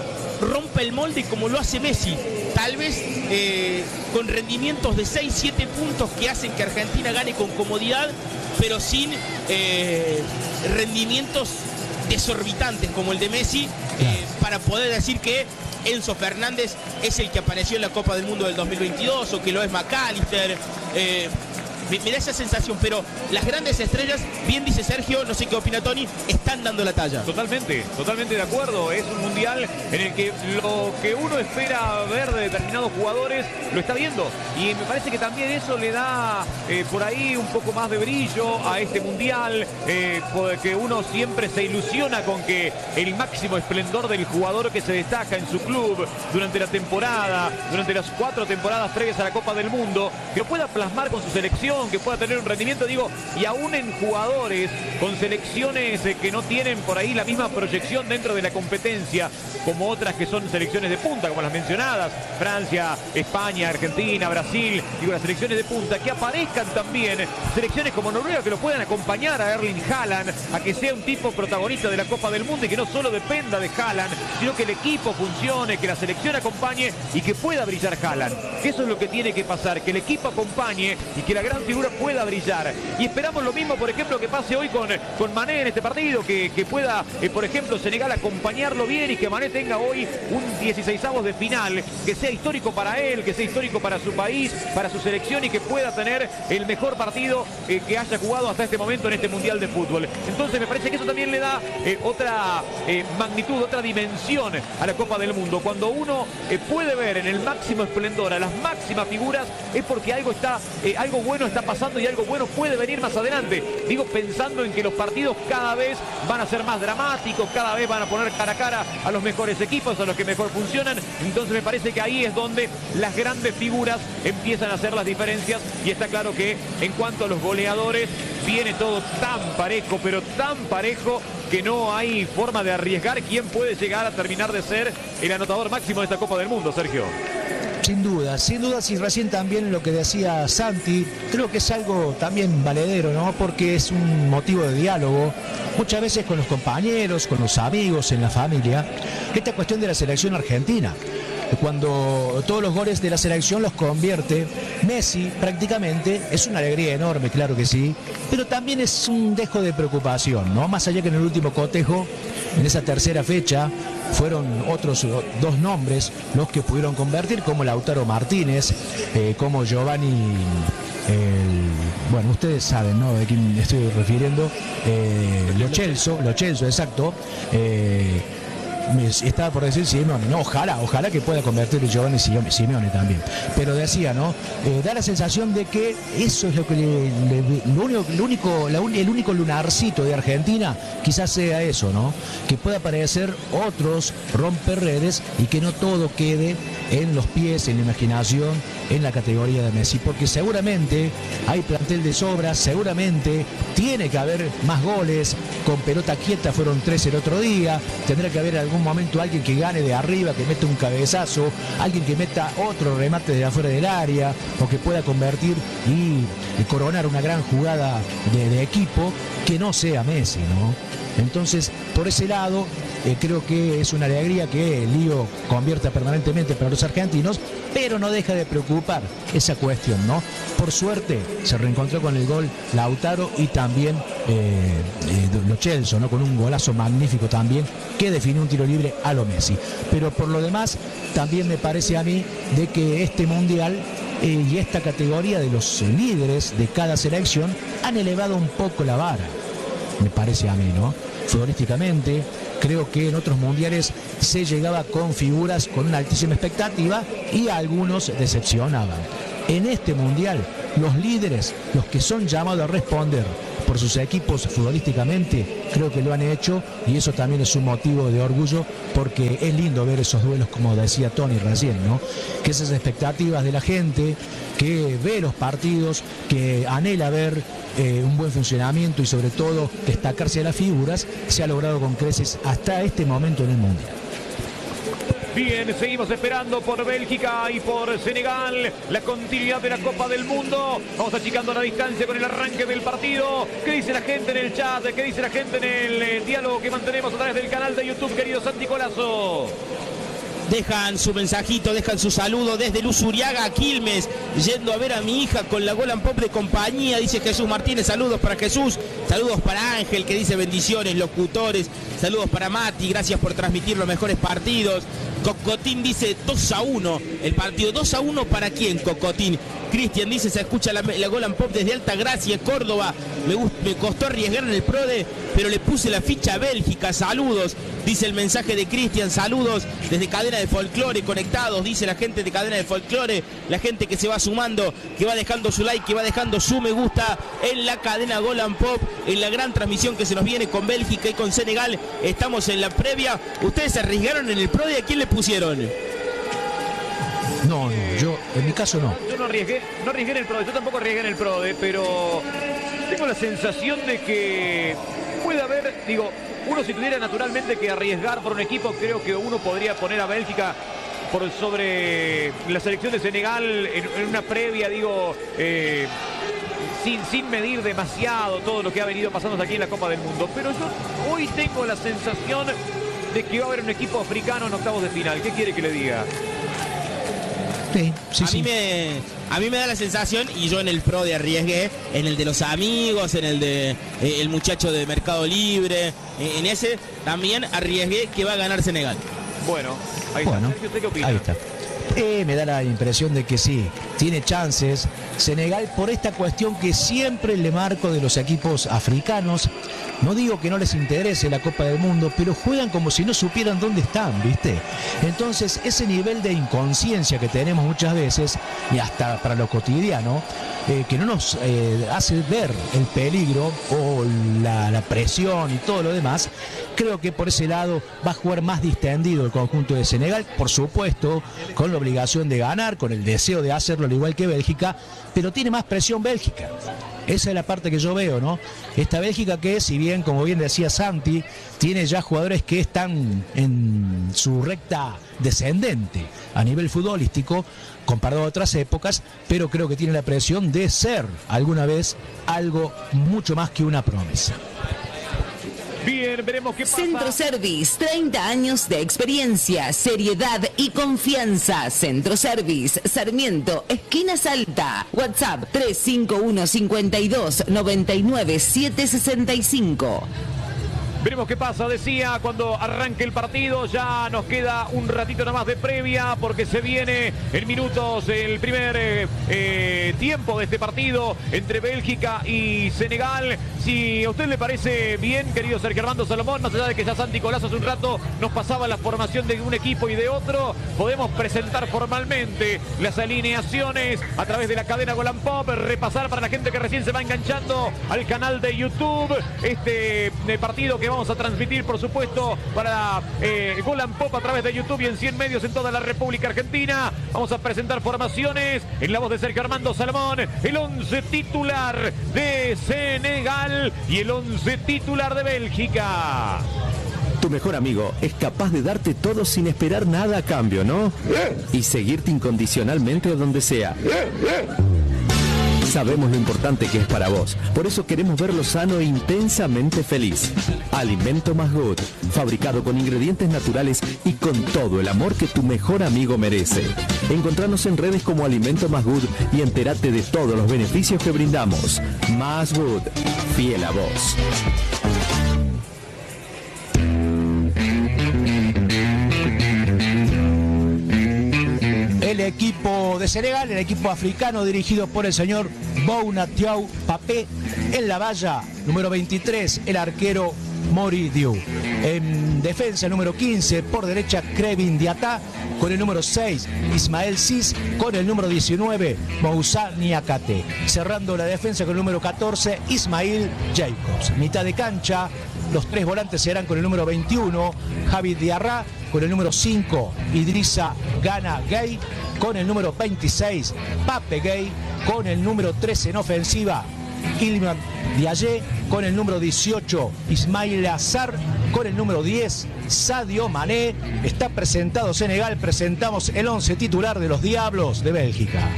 rompa el molde como lo hace Messi. Tal vez eh, con rendimientos de seis, siete puntos que hacen que Argentina gane con comodidad, pero sin eh, rendimientos desorbitantes como el de Messi, eh, para poder decir que Enzo Fernández es el que apareció en la Copa del Mundo del dos mil veintidós, o que lo es McAllister. Eh, me, me da esa sensación, pero las grandes estrellas, bien dice Sergio, no sé qué opina Tony, están dando la talla. Totalmente, totalmente de acuerdo. Es un mundial en el que lo que uno espera ver de determinados jugadores lo está viendo, y me parece que también eso le da eh, por ahí un poco más de brillo a este mundial, eh, porque uno siempre se ilusiona con que el máximo esplendor del jugador que se destaca en su club durante la temporada, durante las cuatro temporadas previas a la Copa del Mundo, que lo pueda plasmar con su selección, que pueda tener un rendimiento, digo, y aún en jugadores con selecciones eh, que no tienen por ahí la misma proyección dentro de la competencia, como otras que son selecciones de punta, como las mencionadas, Francia, España, Argentina, Brasil, digo, las selecciones de punta, que aparezcan también selecciones como Noruega, que lo puedan acompañar a Erling Haaland, a que sea un tipo protagonista de la Copa del Mundo y que no solo dependa de Haaland, sino que el equipo funcione, que la selección acompañe y que pueda brillar Haaland. Eso es lo que tiene que pasar, que el equipo acompañe y que la gran figura pueda brillar. Y esperamos lo mismo, por ejemplo, que pase hoy con, con Mané en este partido, que, que pueda, eh, por ejemplo, Senegal acompañarlo bien, y que Mané tenga hoy un dieciseisavos de final, que sea histórico para él, que sea histórico para su país, para su selección, y que pueda tener el mejor partido eh, que haya jugado hasta este momento en este Mundial de Fútbol. Entonces me parece que eso también le da eh, otra eh, magnitud, otra dimensión a la Copa del Mundo. Cuando uno eh, puede ver en el máximo esplendor a las máximas figuras, es porque algo está, eh, algo bueno está pasando y algo bueno puede venir más adelante. Digo, pensando en que los partidos cada vez van a ser más dramáticos, cada vez van a poner cara a cara a los mejores equipos, a los que mejor funcionan. Entonces me parece que ahí es donde las grandes figuras empiezan a hacer las diferencias, y está claro que en cuanto a los goleadores viene todo tan parejo, pero tan parejo, que no hay forma de arriesgar quién puede llegar a terminar de ser el anotador máximo de esta Copa del Mundo, Sergio. Sin duda, sin duda, y recién también lo que decía Santi, creo que es algo también valedero, ¿no? Porque es un motivo de diálogo, muchas veces con los compañeros, con los amigos, en la familia, esta cuestión de la selección argentina. Cuando todos los goles de la selección los convierte Messi, prácticamente es una alegría enorme, claro que sí, pero también es un dejo de preocupación, ¿no? Más allá que en el último cotejo, en esa tercera fecha, fueron otros dos nombres los que pudieron convertir, como Lautaro Martínez, eh, como Giovanni, el, bueno, ustedes saben, ¿no?, de quién estoy refiriendo, eh, Lo Celso, Lo Celso, exacto. eh, me estaba por decir Simeone, no, ojalá, ojalá que pueda convertir en Giovanni Simeone también. Pero decía, ¿no? Eh, da la sensación de que eso es lo que le, le, lo único, lo único, la, el único lunarcito de Argentina, quizás sea eso, ¿no? Que pueda aparecer otros romperredes y que no todo quede en los pies, en la imaginación, en la categoría de Messi, porque seguramente hay plantel de sobra, seguramente tiene que haber más goles, con pelota quieta fueron tres el otro día, tendrá que haber en algún momento alguien que gane de arriba, que meta un cabezazo, alguien que meta otro remate de afuera del área, o que pueda convertir y, y coronar una gran jugada de, de equipo, que no sea Messi, ¿no? Entonces, por ese lado, eh, creo que es una alegría que el lío convierta permanentemente para los argentinos, pero no deja de preocupar esa cuestión, ¿no? Por suerte, se reencontró con el gol Lautaro y también eh, eh, Lo Celso, ¿no? Con un golazo magnífico también, que definió un tiro libre a lo Messi. Pero por lo demás, también me parece a mí de que este Mundial eh, y esta categoría de los líderes de cada selección han elevado un poco la vara, me parece a mí, ¿no? Futbolísticamente, creo que en otros mundiales se llegaba con figuras con una altísima expectativa y algunos decepcionaban. En este mundial, los líderes, los que son llamados a responder por sus equipos futbolísticamente, creo que lo han hecho, y eso también es un motivo de orgullo, porque es lindo ver esos duelos, como decía Tony recién, ¿no? Que esas expectativas de la gente que ve los partidos, que anhela ver eh, un buen funcionamiento y sobre todo destacarse a las figuras, se ha logrado con creces hasta este momento en el mundial. Bien, seguimos esperando por Bélgica y por Senegal la continuidad de la Copa del Mundo. Vamos achicando la distancia con el arranque del partido. ¿Qué dice la gente en el chat? ¿Qué dice la gente en el eh, diálogo que mantenemos a través del canal de YouTube, querido Santi Colazo? Dejan su mensajito, dejan su saludo desde Luz Uriaga a Quilmes, yendo a ver a mi hija con la Golan Pop de compañía, dice Jesús Martínez. Saludos para Jesús, saludos para Ángel, que dice bendiciones, locutores, saludos para Mati, gracias por transmitir los mejores partidos. Cocotín dice dos a uno, el partido dos a uno, ¿para quién, Cocotín? Cristian dice, se escucha la, la Golan Pop desde Altagracia, Córdoba. Me, me costó arriesgar en el PRODE, pero le puse la ficha a Bélgica. Saludos, dice el mensaje de Cristian. Saludos desde Cadena de Folclore, conectados, dice la gente de Cadena de Folclore. La gente que se va sumando, que va dejando su like, que va dejando su me gusta en la cadena Golan Pop, en la gran transmisión que se nos viene con Bélgica y con Senegal. Estamos en la previa. ¿Ustedes se arriesgaron en el PRODE? ¿A quién le pusieron? No, no, yo en mi caso no. Yo no arriesgué, no arriesgué en el PRODE, yo tampoco arriesgué en el PRODE, pero tengo la sensación de que puede haber, digo, uno si tuviera naturalmente que arriesgar por un equipo, creo que uno podría poner a Bélgica por sobre la selección de Senegal en, en una previa, digo, eh, sin, sin medir demasiado todo lo que ha venido pasando aquí en la Copa del Mundo. Pero yo hoy tengo la sensación de que va a haber un equipo africano en octavos de final. ¿Qué quiere que le diga? Sí, sí, a, sí. Mí me, a mí me da la sensación, y yo en el PRODE arriesgué, en el de los amigos, en el de eh, el muchacho de Mercado Libre, eh, en ese también arriesgué que va a ganar Senegal. Bueno, ahí bueno, está. ¿Usted qué opina? Ahí está. Eh, me da la impresión de que sí, tiene chances Senegal por esta cuestión que siempre le marco de los equipos africanos. No digo que no les interese la Copa del Mundo, pero juegan como si no supieran dónde están, ¿viste? Entonces, ese nivel de inconsciencia que tenemos muchas veces, y hasta para lo cotidiano, eh, que no nos eh, hace ver el peligro o la, la presión y todo lo demás, creo que por ese lado va a jugar más distendido el conjunto de Senegal, por supuesto, con la obligación de ganar, con el deseo de hacerlo al igual que Bélgica, pero tiene más presión Bélgica. Esa es la parte que yo veo, ¿no? Esta Bélgica que, si bien, como bien decía Santi, tiene ya jugadores que están en su recta descendente a nivel futbolístico, comparado a otras épocas, pero creo que tiene la presión de ser alguna vez algo mucho más que una promesa. Bien, veremos qué pasa. Centro Service, treinta años de experiencia, seriedad y confianza. Centro Service, Sarmiento, esquina Salta. WhatsApp tres cinco uno, cincuenta y dos, noventa y nueve, setecientos sesenta y cinco. Veremos qué pasa, decía, cuando arranque el partido. Ya nos queda un ratito nada más de previa porque se viene en minutos el primer eh, eh, tiempo de este partido entre Bélgica y Senegal. Si a usted le parece bien, querido Sergio Armando Salomón, más allá de que ya Santi Colazo hace un rato nos pasaba la formación de un equipo y de otro, podemos presentar formalmente las alineaciones a través de la cadena Golan Pop, repasar para la gente que recién se va enganchando al canal de YouTube este eh, partido que vamos a transmitir, por supuesto, para eh, Golan Pop a través de YouTube y en cien medios en toda la República Argentina. Vamos a presentar formaciones en la voz de Sergio Armando Salomón, el once titular de Senegal y el once titular de Bélgica. Tu mejor amigo es capaz de darte todo sin esperar nada a cambio, ¿no? Y seguirte incondicionalmente donde sea. Sabemos lo importante que es para vos, por eso queremos verlo sano e intensamente feliz. Alimento Más Good, fabricado con ingredientes naturales y con todo el amor que tu mejor amigo merece. Encontranos en redes como Alimento Más Good y entérate de todos los beneficios que brindamos. Más Good, fiel a vos. El equipo de Senegal, el equipo africano dirigido por el señor Bouna Thiaw Papé. En la valla, número veintitrés, el arquero Mori Diou. En defensa, número quince, por derecha, Krevin Diata. Con el número seis, Ismael Cis. Con el número diecinueve, Moussa Niakate. Cerrando la defensa con el número catorce, Ismail Jacobs. Mitad de cancha, los tres volantes serán con el número veintiuno, Javi Diarra. Con el número cinco, Idrissa Gana Gay. Con el número veintiséis, Pape Gay. Con el número trece en ofensiva, Iliman Diaye. Con el número dieciocho, Ismail Azar. Con el número diez, Sadio Mané. Está presentado Senegal, presentamos el once titular de los Diablos de Bélgica.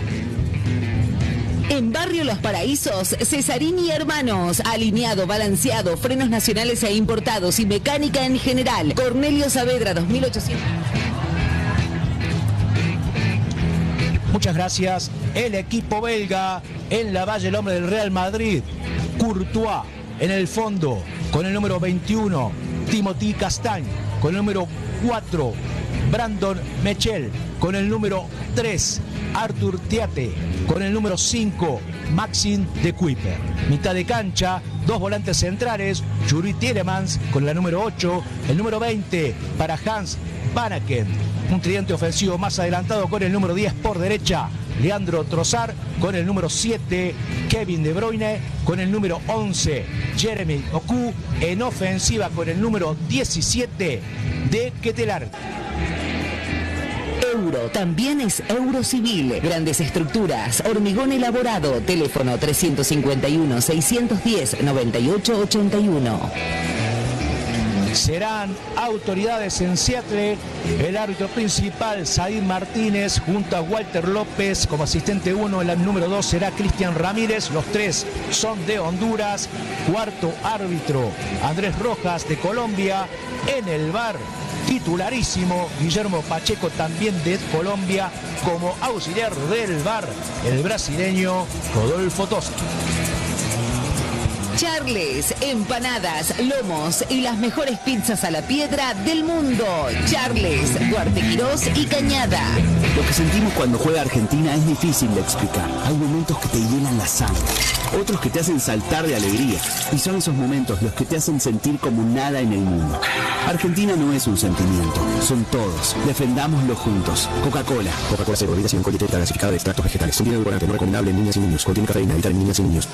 En Barrio Los Paraísos, Cesarini Hermanos, alineado, balanceado, frenos nacionales e importados y mecánica en general. Cornelio Saavedra, dos mil ochocientos. Muchas gracias. El equipo belga en la valla, el hombre del Real Madrid, Courtois. En el fondo, con el número veintiuno, Timothy Castagne. Con el número cuatro, Brandon Mechel. Con el número tres, Arthur Thiate. Con el número cinco, Maxime de Kuiper. Mitad de cancha, dos volantes centrales, Yuri Tielemans con la número ocho, el número veinte para Hans Vanaken. Un tridente ofensivo más adelantado con el número diez por derecha, Leandro Trossard. Con el número siete, Kevin De Bruyne. Con el número once, Jeremy Oku. En ofensiva con el número diecisiete, De Ketelaere. Euro, también es Eurocivil. Grandes estructuras, hormigón elaborado. Teléfono trescientos cincuenta y uno, seiscientos diez, noventa y ocho ochenta y uno. Serán autoridades en Seattle. El árbitro principal, Said Martínez, junto a Walter López como asistente uno. El número dos será Cristian Ramírez. Los tres son de Honduras. Cuarto árbitro, Andrés Rojas de Colombia. En el V A R, titularísimo, Guillermo Pacheco, también de Colombia. Como auxiliar del V A R, el brasileño Rodolfo Toschi. Charles, empanadas, lomos y las mejores pizzas a la piedra del mundo. Charles, Duarte Quirós y Cañada. Lo que sentimos cuando juega Argentina es difícil de explicar. Hay momentos que te llenan la sangre, otros que te hacen saltar de alegría. Y son esos momentos los que te hacen sentir como nada en el mundo. Argentina no es un sentimiento, son todos. Defendámoslo juntos. Coca-Cola. Coca-Cola cero, bebida sin alcohol y tetra gasificada de extractos vegetales. Contiene edulcorante, no recomendable en niñas y niños. Contiene cafeína, evitar en niñas y niños.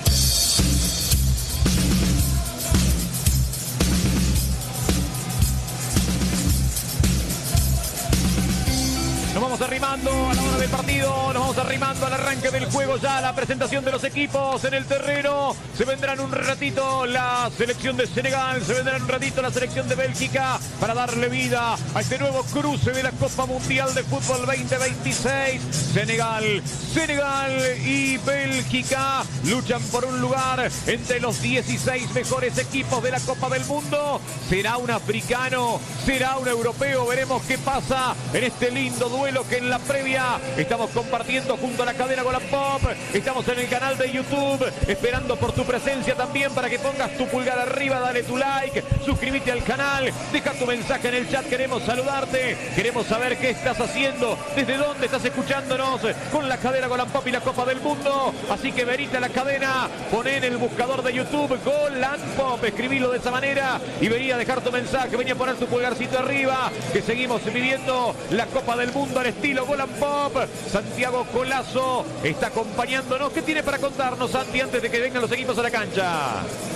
Arrimando a la hora del partido, nos vamos arrimando al arranque del juego ya, la presentación de los equipos en el terreno. Se vendrán un ratito la selección de Senegal, se vendrán un ratito la selección de Bélgica. para darle vida a este nuevo cruce de la Copa Mundial de Fútbol veinte veintiséis. Senegal, Senegal y Bélgica luchan por un lugar entre los dieciséis mejores equipos de la Copa del Mundo. ¿Será un africano? ¿Será un europeo? Veremos qué pasa en este lindo duelo que en la previa estamos compartiendo junto a la cadena Golan Pop. Estamos en el canal de YouTube esperando por tu presencia también para que pongas tu pulgar arriba, dale tu like, suscríbete al canal, deja tu mensaje en el chat. Queremos saludarte, queremos saber qué estás haciendo, desde dónde estás escuchándonos con la cadena Golan Pop y la Copa del Mundo. Así que venite a la cadena, poné en el buscador de YouTube Golan Pop, escribilo de esa manera y venía a dejar tu mensaje, venía a poner tu pulgarcito arriba, que seguimos viviendo la Copa del Mundo al estilo Golan Pop. Santiago Colazo está acompañándonos. ¿Qué tiene para contarnos, Santi, antes de que vengan los equipos a la cancha?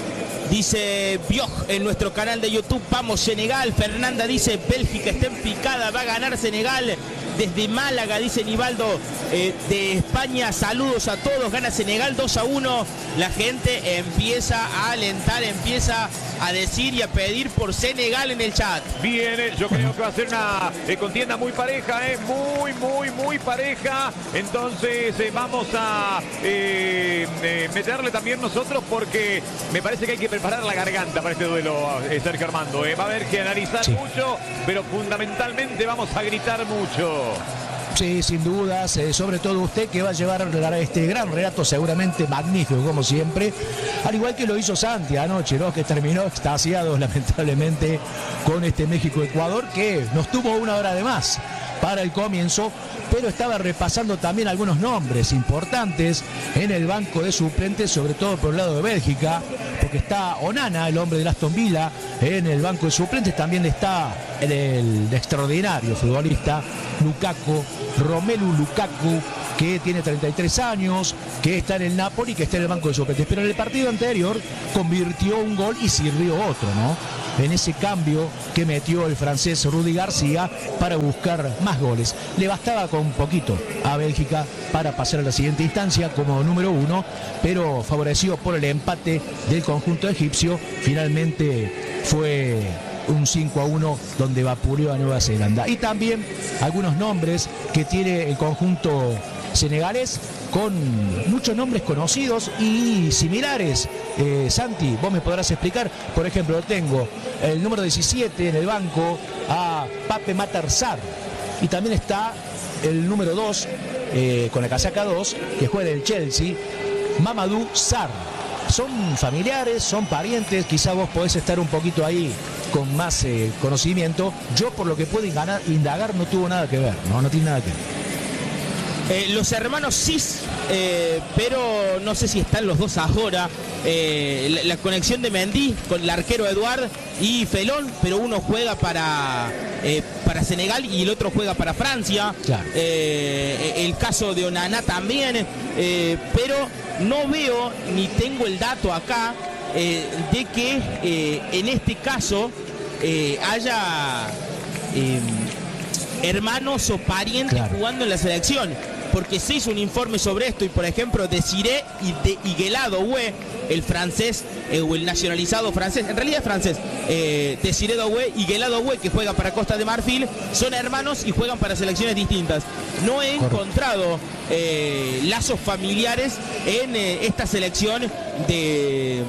Dice Bioj en nuestro canal de YouTube, vamos Senegal. Fernanda dice, Bélgica está en picada, va a ganar Senegal. Desde Málaga, dice Nivaldo, eh, de España, saludos a todos, gana Senegal dos a uno. La gente empieza a alentar, empieza a decir y a pedir por Senegal en el chat. Bien, yo creo que va a ser una eh, contienda muy pareja, eh, muy, muy, muy pareja. Entonces eh, vamos a eh, eh, meterle también nosotros, porque me parece que hay que preparar la garganta para este duelo, eh, Sergio Armando. Eh. Va a haber que analizar sí. mucho, pero fundamentalmente vamos a gritar mucho. Sí, sin dudas, eh, sobre todo usted, que va a llevar este gran relato seguramente magnífico, como siempre, al igual que lo hizo Santi anoche, ¿no? Que terminó extasiado lamentablemente con este México-Ecuador, que nos tuvo una hora de más para el comienzo, pero estaba repasando también algunos nombres importantes en el banco de suplentes, sobre todo por el lado de Bélgica, porque está Onana, el hombre de Aston Villa, en el banco de suplentes. También está el, el extraordinario futbolista Lukaku, Romelu Lukaku, que tiene treinta y tres años, que está en el Napoli, que está en el banco de suplentes. Pero en el partido anterior convirtió un gol y sirvió otro, ¿no? En ese cambio que metió el francés Rudy García para buscar más goles. Le bastaba con un poquito a Bélgica para pasar a la siguiente instancia como número uno, pero favorecido por el empate del conjunto egipcio, finalmente fue un cinco a uno donde vapuleó a Nueva Zelanda. Y también algunos nombres que tiene el conjunto senegalés, con muchos nombres conocidos y similares. Eh, Santi, vos me podrás explicar. Por ejemplo, tengo el número diecisiete en el banco a Pape Matar Sarr, y también está el número dos, eh, con la casaca dos, que juega en el Chelsea, Mamadou Sarr. Son familiares, son parientes, quizá vos podés estar un poquito ahí con más eh, conocimiento. Yo, por lo que puedo indagar, indagar, no tuvo nada que ver, no, no tiene nada que ver. Eh, los hermanos Cis, eh, pero no sé si están los dos ahora. Eh, la, la conexión de Mendy con el arquero Eduard y Felón, pero uno juega para, eh, para Senegal y el otro juega para Francia. Claro. Eh, el caso de Onana también, eh, pero no veo ni tengo el dato acá eh, de que eh, en este caso eh, haya eh, hermanos o parientes claro. jugando en la selección. Porque se hizo un informe sobre esto y, por ejemplo, Desiré y de Higuelado Doué, el francés eh, o el nacionalizado francés, en realidad es francés, eh, Desiré Doué y Higuelado Doué, que juega para Costa de Marfil, son hermanos y juegan para selecciones distintas. No he Correcto. encontrado eh, lazos familiares en eh, esta selección de...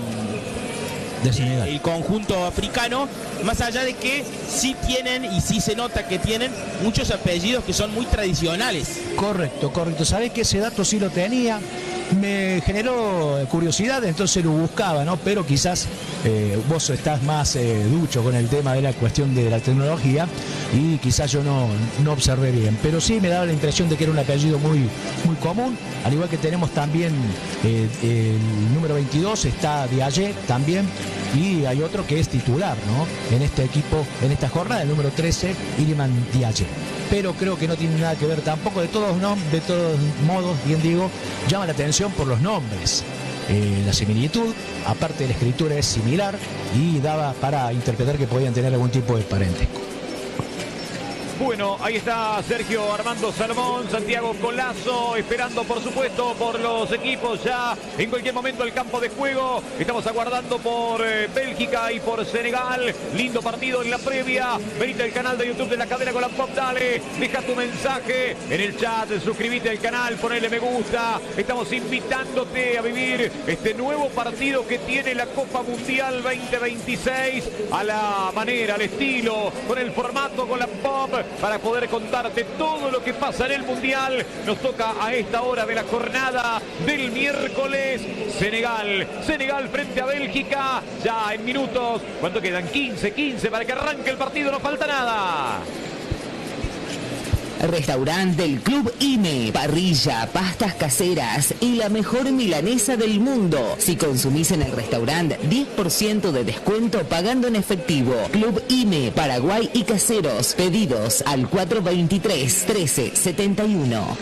de Senegal. El conjunto africano, más allá de que sí tienen y sí se nota que tienen muchos apellidos que son muy tradicionales. Correcto, correcto. Sabés que ese dato sí lo tenía, me generó curiosidad, entonces lo buscaba, ¿no? Pero quizás eh, vos estás más eh, ducho con el tema de la cuestión de la tecnología y quizás yo no, no observé bien. Pero sí me daba la impresión de que era un apellido muy, muy común, al igual que tenemos también eh, el número veintidós, está Diallo también, y hay otro que es titular, ¿no? En este equipo, en esta jornada, el número trece, Iliman Diallo. Pero creo que no tiene nada que ver tampoco. De todos, no, de todos modos, bien digo, llama la atención por los nombres. Eh, la similitud, aparte de la escritura, es similar y daba para interpretar que podían tener algún tipo de parentesco. Bueno, ahí está Sergio Armando Salomón, Santiago Colazo, esperando por supuesto por los equipos ya en cualquier momento el campo de juego. Estamos aguardando por eh, Bélgica y por Senegal. Lindo partido en la previa. Venite al canal de YouTube de la cadena Golampop, dale, deja tu mensaje en el chat, suscríbete al canal, ponele me gusta. Estamos invitándote a vivir este nuevo partido que tiene la Copa Mundial veinte veintiséis a la manera, al estilo, con el formato Golampop, para poder contarte todo lo que pasa en el Mundial. Nos toca a esta hora de la jornada del miércoles Senegal. Senegal frente a Bélgica. Ya en minutos, ¿cuánto quedan? quince, quince para que arranque el partido, no falta nada. Restaurante del Club I M E, parrilla, pastas caseras y la mejor milanesa del mundo. Si consumís en el restaurante, diez por ciento de descuento pagando en efectivo. Club I M E, Paraguay y Caseros. Pedidos al cuatro veintitrés, trece setenta y uno.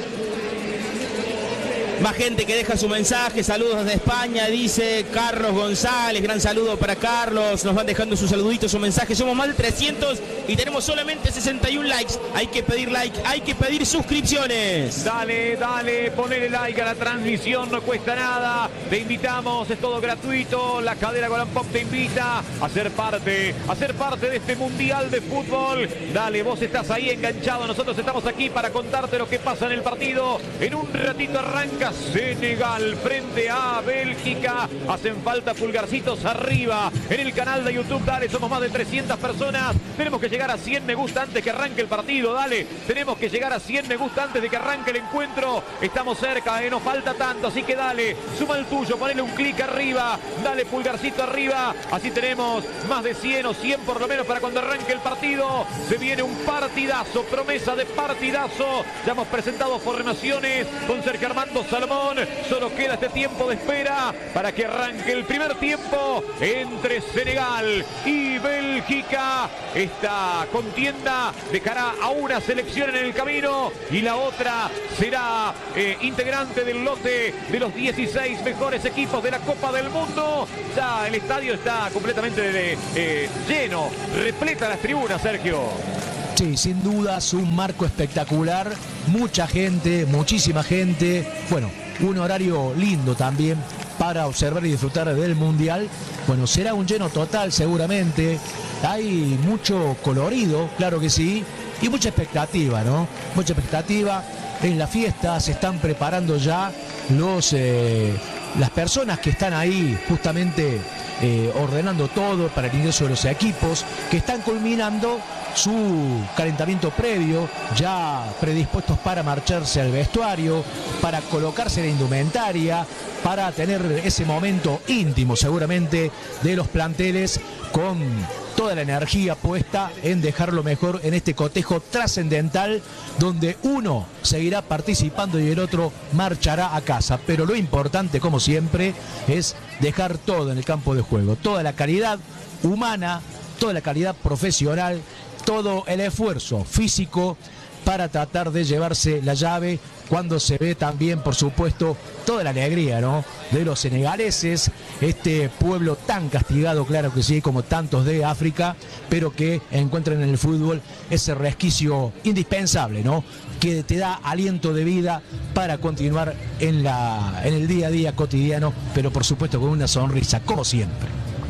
Más gente que deja su mensaje, saludos desde España, dice Carlos González, gran saludo para Carlos, nos van dejando sus saluditos, su mensaje, somos más de trescientos y tenemos solamente sesenta y un likes, hay que pedir like, hay que pedir suscripciones. Dale, dale, ponele like a la transmisión, no cuesta nada, te invitamos, es todo gratuito, la cadena Golampop te invita a ser parte, a ser parte de este Mundial de Fútbol. Dale, vos estás ahí enganchado, nosotros estamos aquí para contarte lo que pasa en el partido, en un ratito arranca Senegal frente a Bélgica. Hacen falta pulgarcitos arriba en el canal de YouTube. Dale, somos más de trescientas personas. Tenemos que llegar a cien me gusta antes que arranque el partido. Dale, tenemos que llegar a cien me gusta antes de que arranque el encuentro. Estamos cerca, eh, nos falta tanto. Así que dale, suma el tuyo, ponele un clic arriba. Dale, pulgarcito arriba. Así tenemos más de cien o cien por lo menos para cuando arranque el partido. Se viene un partidazo, promesa de partidazo. Ya hemos presentado formaciones con Sergio Armando Salomón. Solo queda este tiempo de espera para que arranque el primer tiempo entre Senegal y Bélgica. Esta contienda dejará a una selección en el camino y la otra será eh, integrante del lote de los dieciséis mejores equipos de la Copa del Mundo. Ya el estadio está completamente de, eh, lleno, repleta las tribunas, Sergio. Sí, sin dudas, un marco espectacular, mucha gente, muchísima gente, bueno, un horario lindo también para observar y disfrutar del Mundial. Bueno, será un lleno total seguramente, hay mucho colorido, claro que sí, y mucha expectativa, ¿no? Mucha expectativa en la fiesta, se están preparando ya los, eh, las personas que están ahí justamente eh, ordenando todo para el ingreso de los equipos, que están culminando su calentamiento previo, ya predispuestos para marcharse al vestuario, para colocarse la indumentaria, para tener ese momento íntimo seguramente de los planteles, con toda la energía puesta en dejarlo mejor en este cotejo trascendental donde uno seguirá participando y el otro marchará a casa. Pero lo importante, como siempre, es dejar todo en el campo de juego, toda la calidad humana, toda la calidad profesional, todo el esfuerzo físico para tratar de llevarse la llave, cuando se ve también, por supuesto, toda la alegría, ¿no?, de los senegaleses, este pueblo tan castigado, claro que sí, como tantos de África, pero que encuentran en el fútbol ese resquicio indispensable, ¿no?, que te da aliento de vida para continuar en, la, en el día a día cotidiano, pero por supuesto con una sonrisa, como siempre.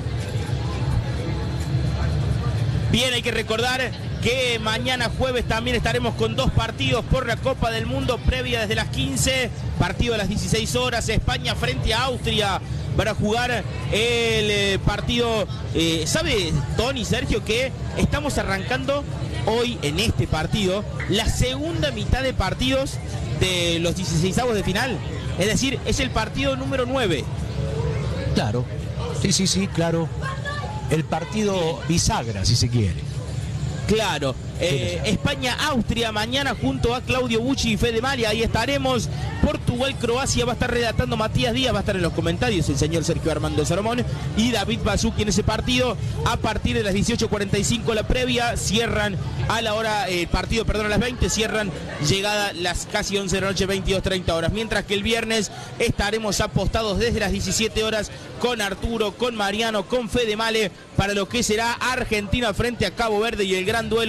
Bien, hay que recordar que mañana jueves también estaremos con dos partidos por la Copa del Mundo, previa desde las quince, partido a las dieciséis horas, España frente a Austria, para jugar el eh, partido. Eh, ¿Sabe, Tony, Sergio, que estamos arrancando hoy en este partido la segunda mitad de partidos de los dieciseisavos de final? Es decir, es el partido número nueve. Claro, sí, sí, sí, claro. El partido bisagra, si se quiere. Claro, eh, España-Austria mañana junto a Claudio Bucci y Fede Mali, ahí estaremos. Portugal-Croacia va a estar redactando Matías Díaz, va a estar en los comentarios el señor Sergio Armando Salomón y David Bazuki en ese partido. A partir de las dieciocho cuarenta y cinco la previa, cierran a la hora, el eh, partido, perdón, a las veinte, cierran llegada las casi once de la noche, veintidós treinta horas. Mientras que el viernes estaremos apostados desde las diecisiete horas con Arturo, con Mariano, con Fede Male, para lo que será Argentina frente a Cabo Verde y el gran duelo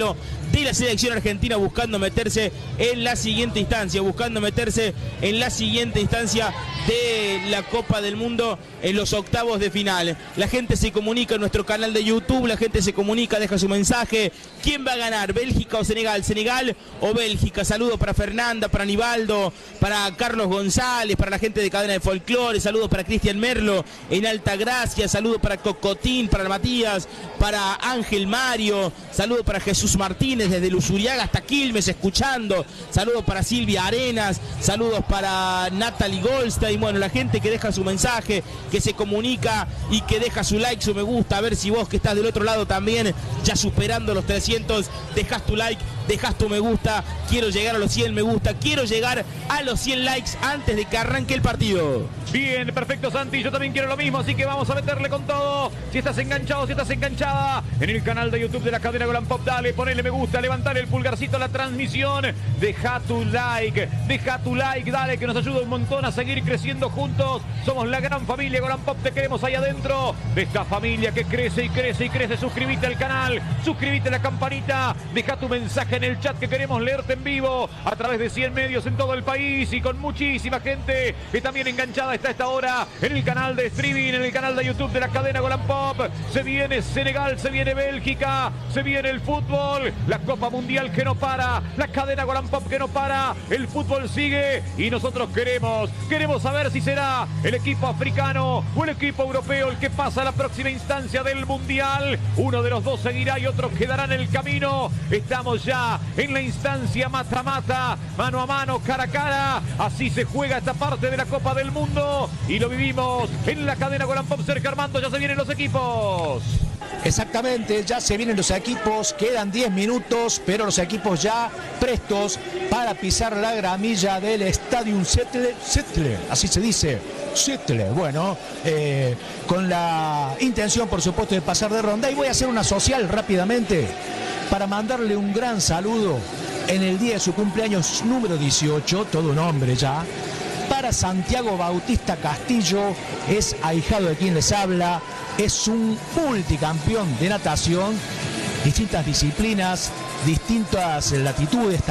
de la selección argentina, buscando meterse en la siguiente instancia, buscando meterse en la siguiente instancia de la Copa del Mundo en los octavos de final. La gente se comunica en nuestro canal de YouTube, la gente se comunica, deja su mensaje. ¿Quién va a ganar? ¿Bélgica o Senegal? ¿Senegal o Bélgica? Saludos para Fernanda, para Aníbaldo, para Carlos González, para la gente de Cadena de Folclore, saludos para Cristian Merlo en Altagracia, saludos para Cocotín, para Matías, para Ángel Mario, saludos para Jesús Martínez desde Luzuriaga hasta Quilmes escuchando, saludos para Silvia Arenas, saludos para Natalie Goldstein. Bueno, la gente que deja su mensaje, que se comunica y que deja su like, su me gusta, a ver si vos que estás del otro lado también, ya superando los trescientos, dejas tu like, dejas tu me gusta. Quiero llegar a los cien me gusta, quiero llegar a los cien likes antes de que arranque el partido. Bien, perfecto, Santi, yo también quiero lo mismo, así que vamos a meterle con todo. Si estás enganchado, si estás enganchada en el canal de YouTube de la cadena Golan Pop, dale, ponele me gusta, levantale el pulgarcito a la transmisión, deja tu like, deja tu like, dale, que nos ayuda un montón a seguir creciendo juntos. Somos la gran familia Golan Pop, te queremos ahí adentro de esta familia que crece y crece y crece. Suscríbete al canal, suscríbete a la campanita, deja tu mensaje en el chat que queremos leerte en vivo a través de cien medios en todo el país y con muchísima gente que también enganchada está a esta hora en el canal de streaming, en el canal de YouTube de la cadena Golan Pop. Se viene Senegal, se viene Bélgica, se viene el fútbol, la Copa Mundial que no para, la cadena Golan Pop que no para, el fútbol sigue y nosotros queremos, queremos saber si será el equipo africano o el equipo europeo el que pasa a la próxima instancia del Mundial. Uno de los dos seguirá y otro quedará en el camino. Estamos ya en la instancia mata-mata, mano a mano, cara a cara. Así se juega esta parte de la Copa del Mundo y lo vivimos en la cadena Golan Pop. Sergio Armando, ya se vienen los equipos. Exactamente, ya se vienen los equipos, quedan diez minutos, pero los equipos ya prestos para pisar la gramilla del Stadium Settler, Settler, así se dice, Settler, bueno, eh, con la intención por supuesto de pasar de ronda. Y voy a hacer una social rápidamente para mandarle un gran saludo en el día de su cumpleaños número dieciocho, todo un hombre ya, para Santiago Bautista Castillo, es ahijado de quien les habla, es un multicampeón de natación, distintas disciplinas, distintas latitudes.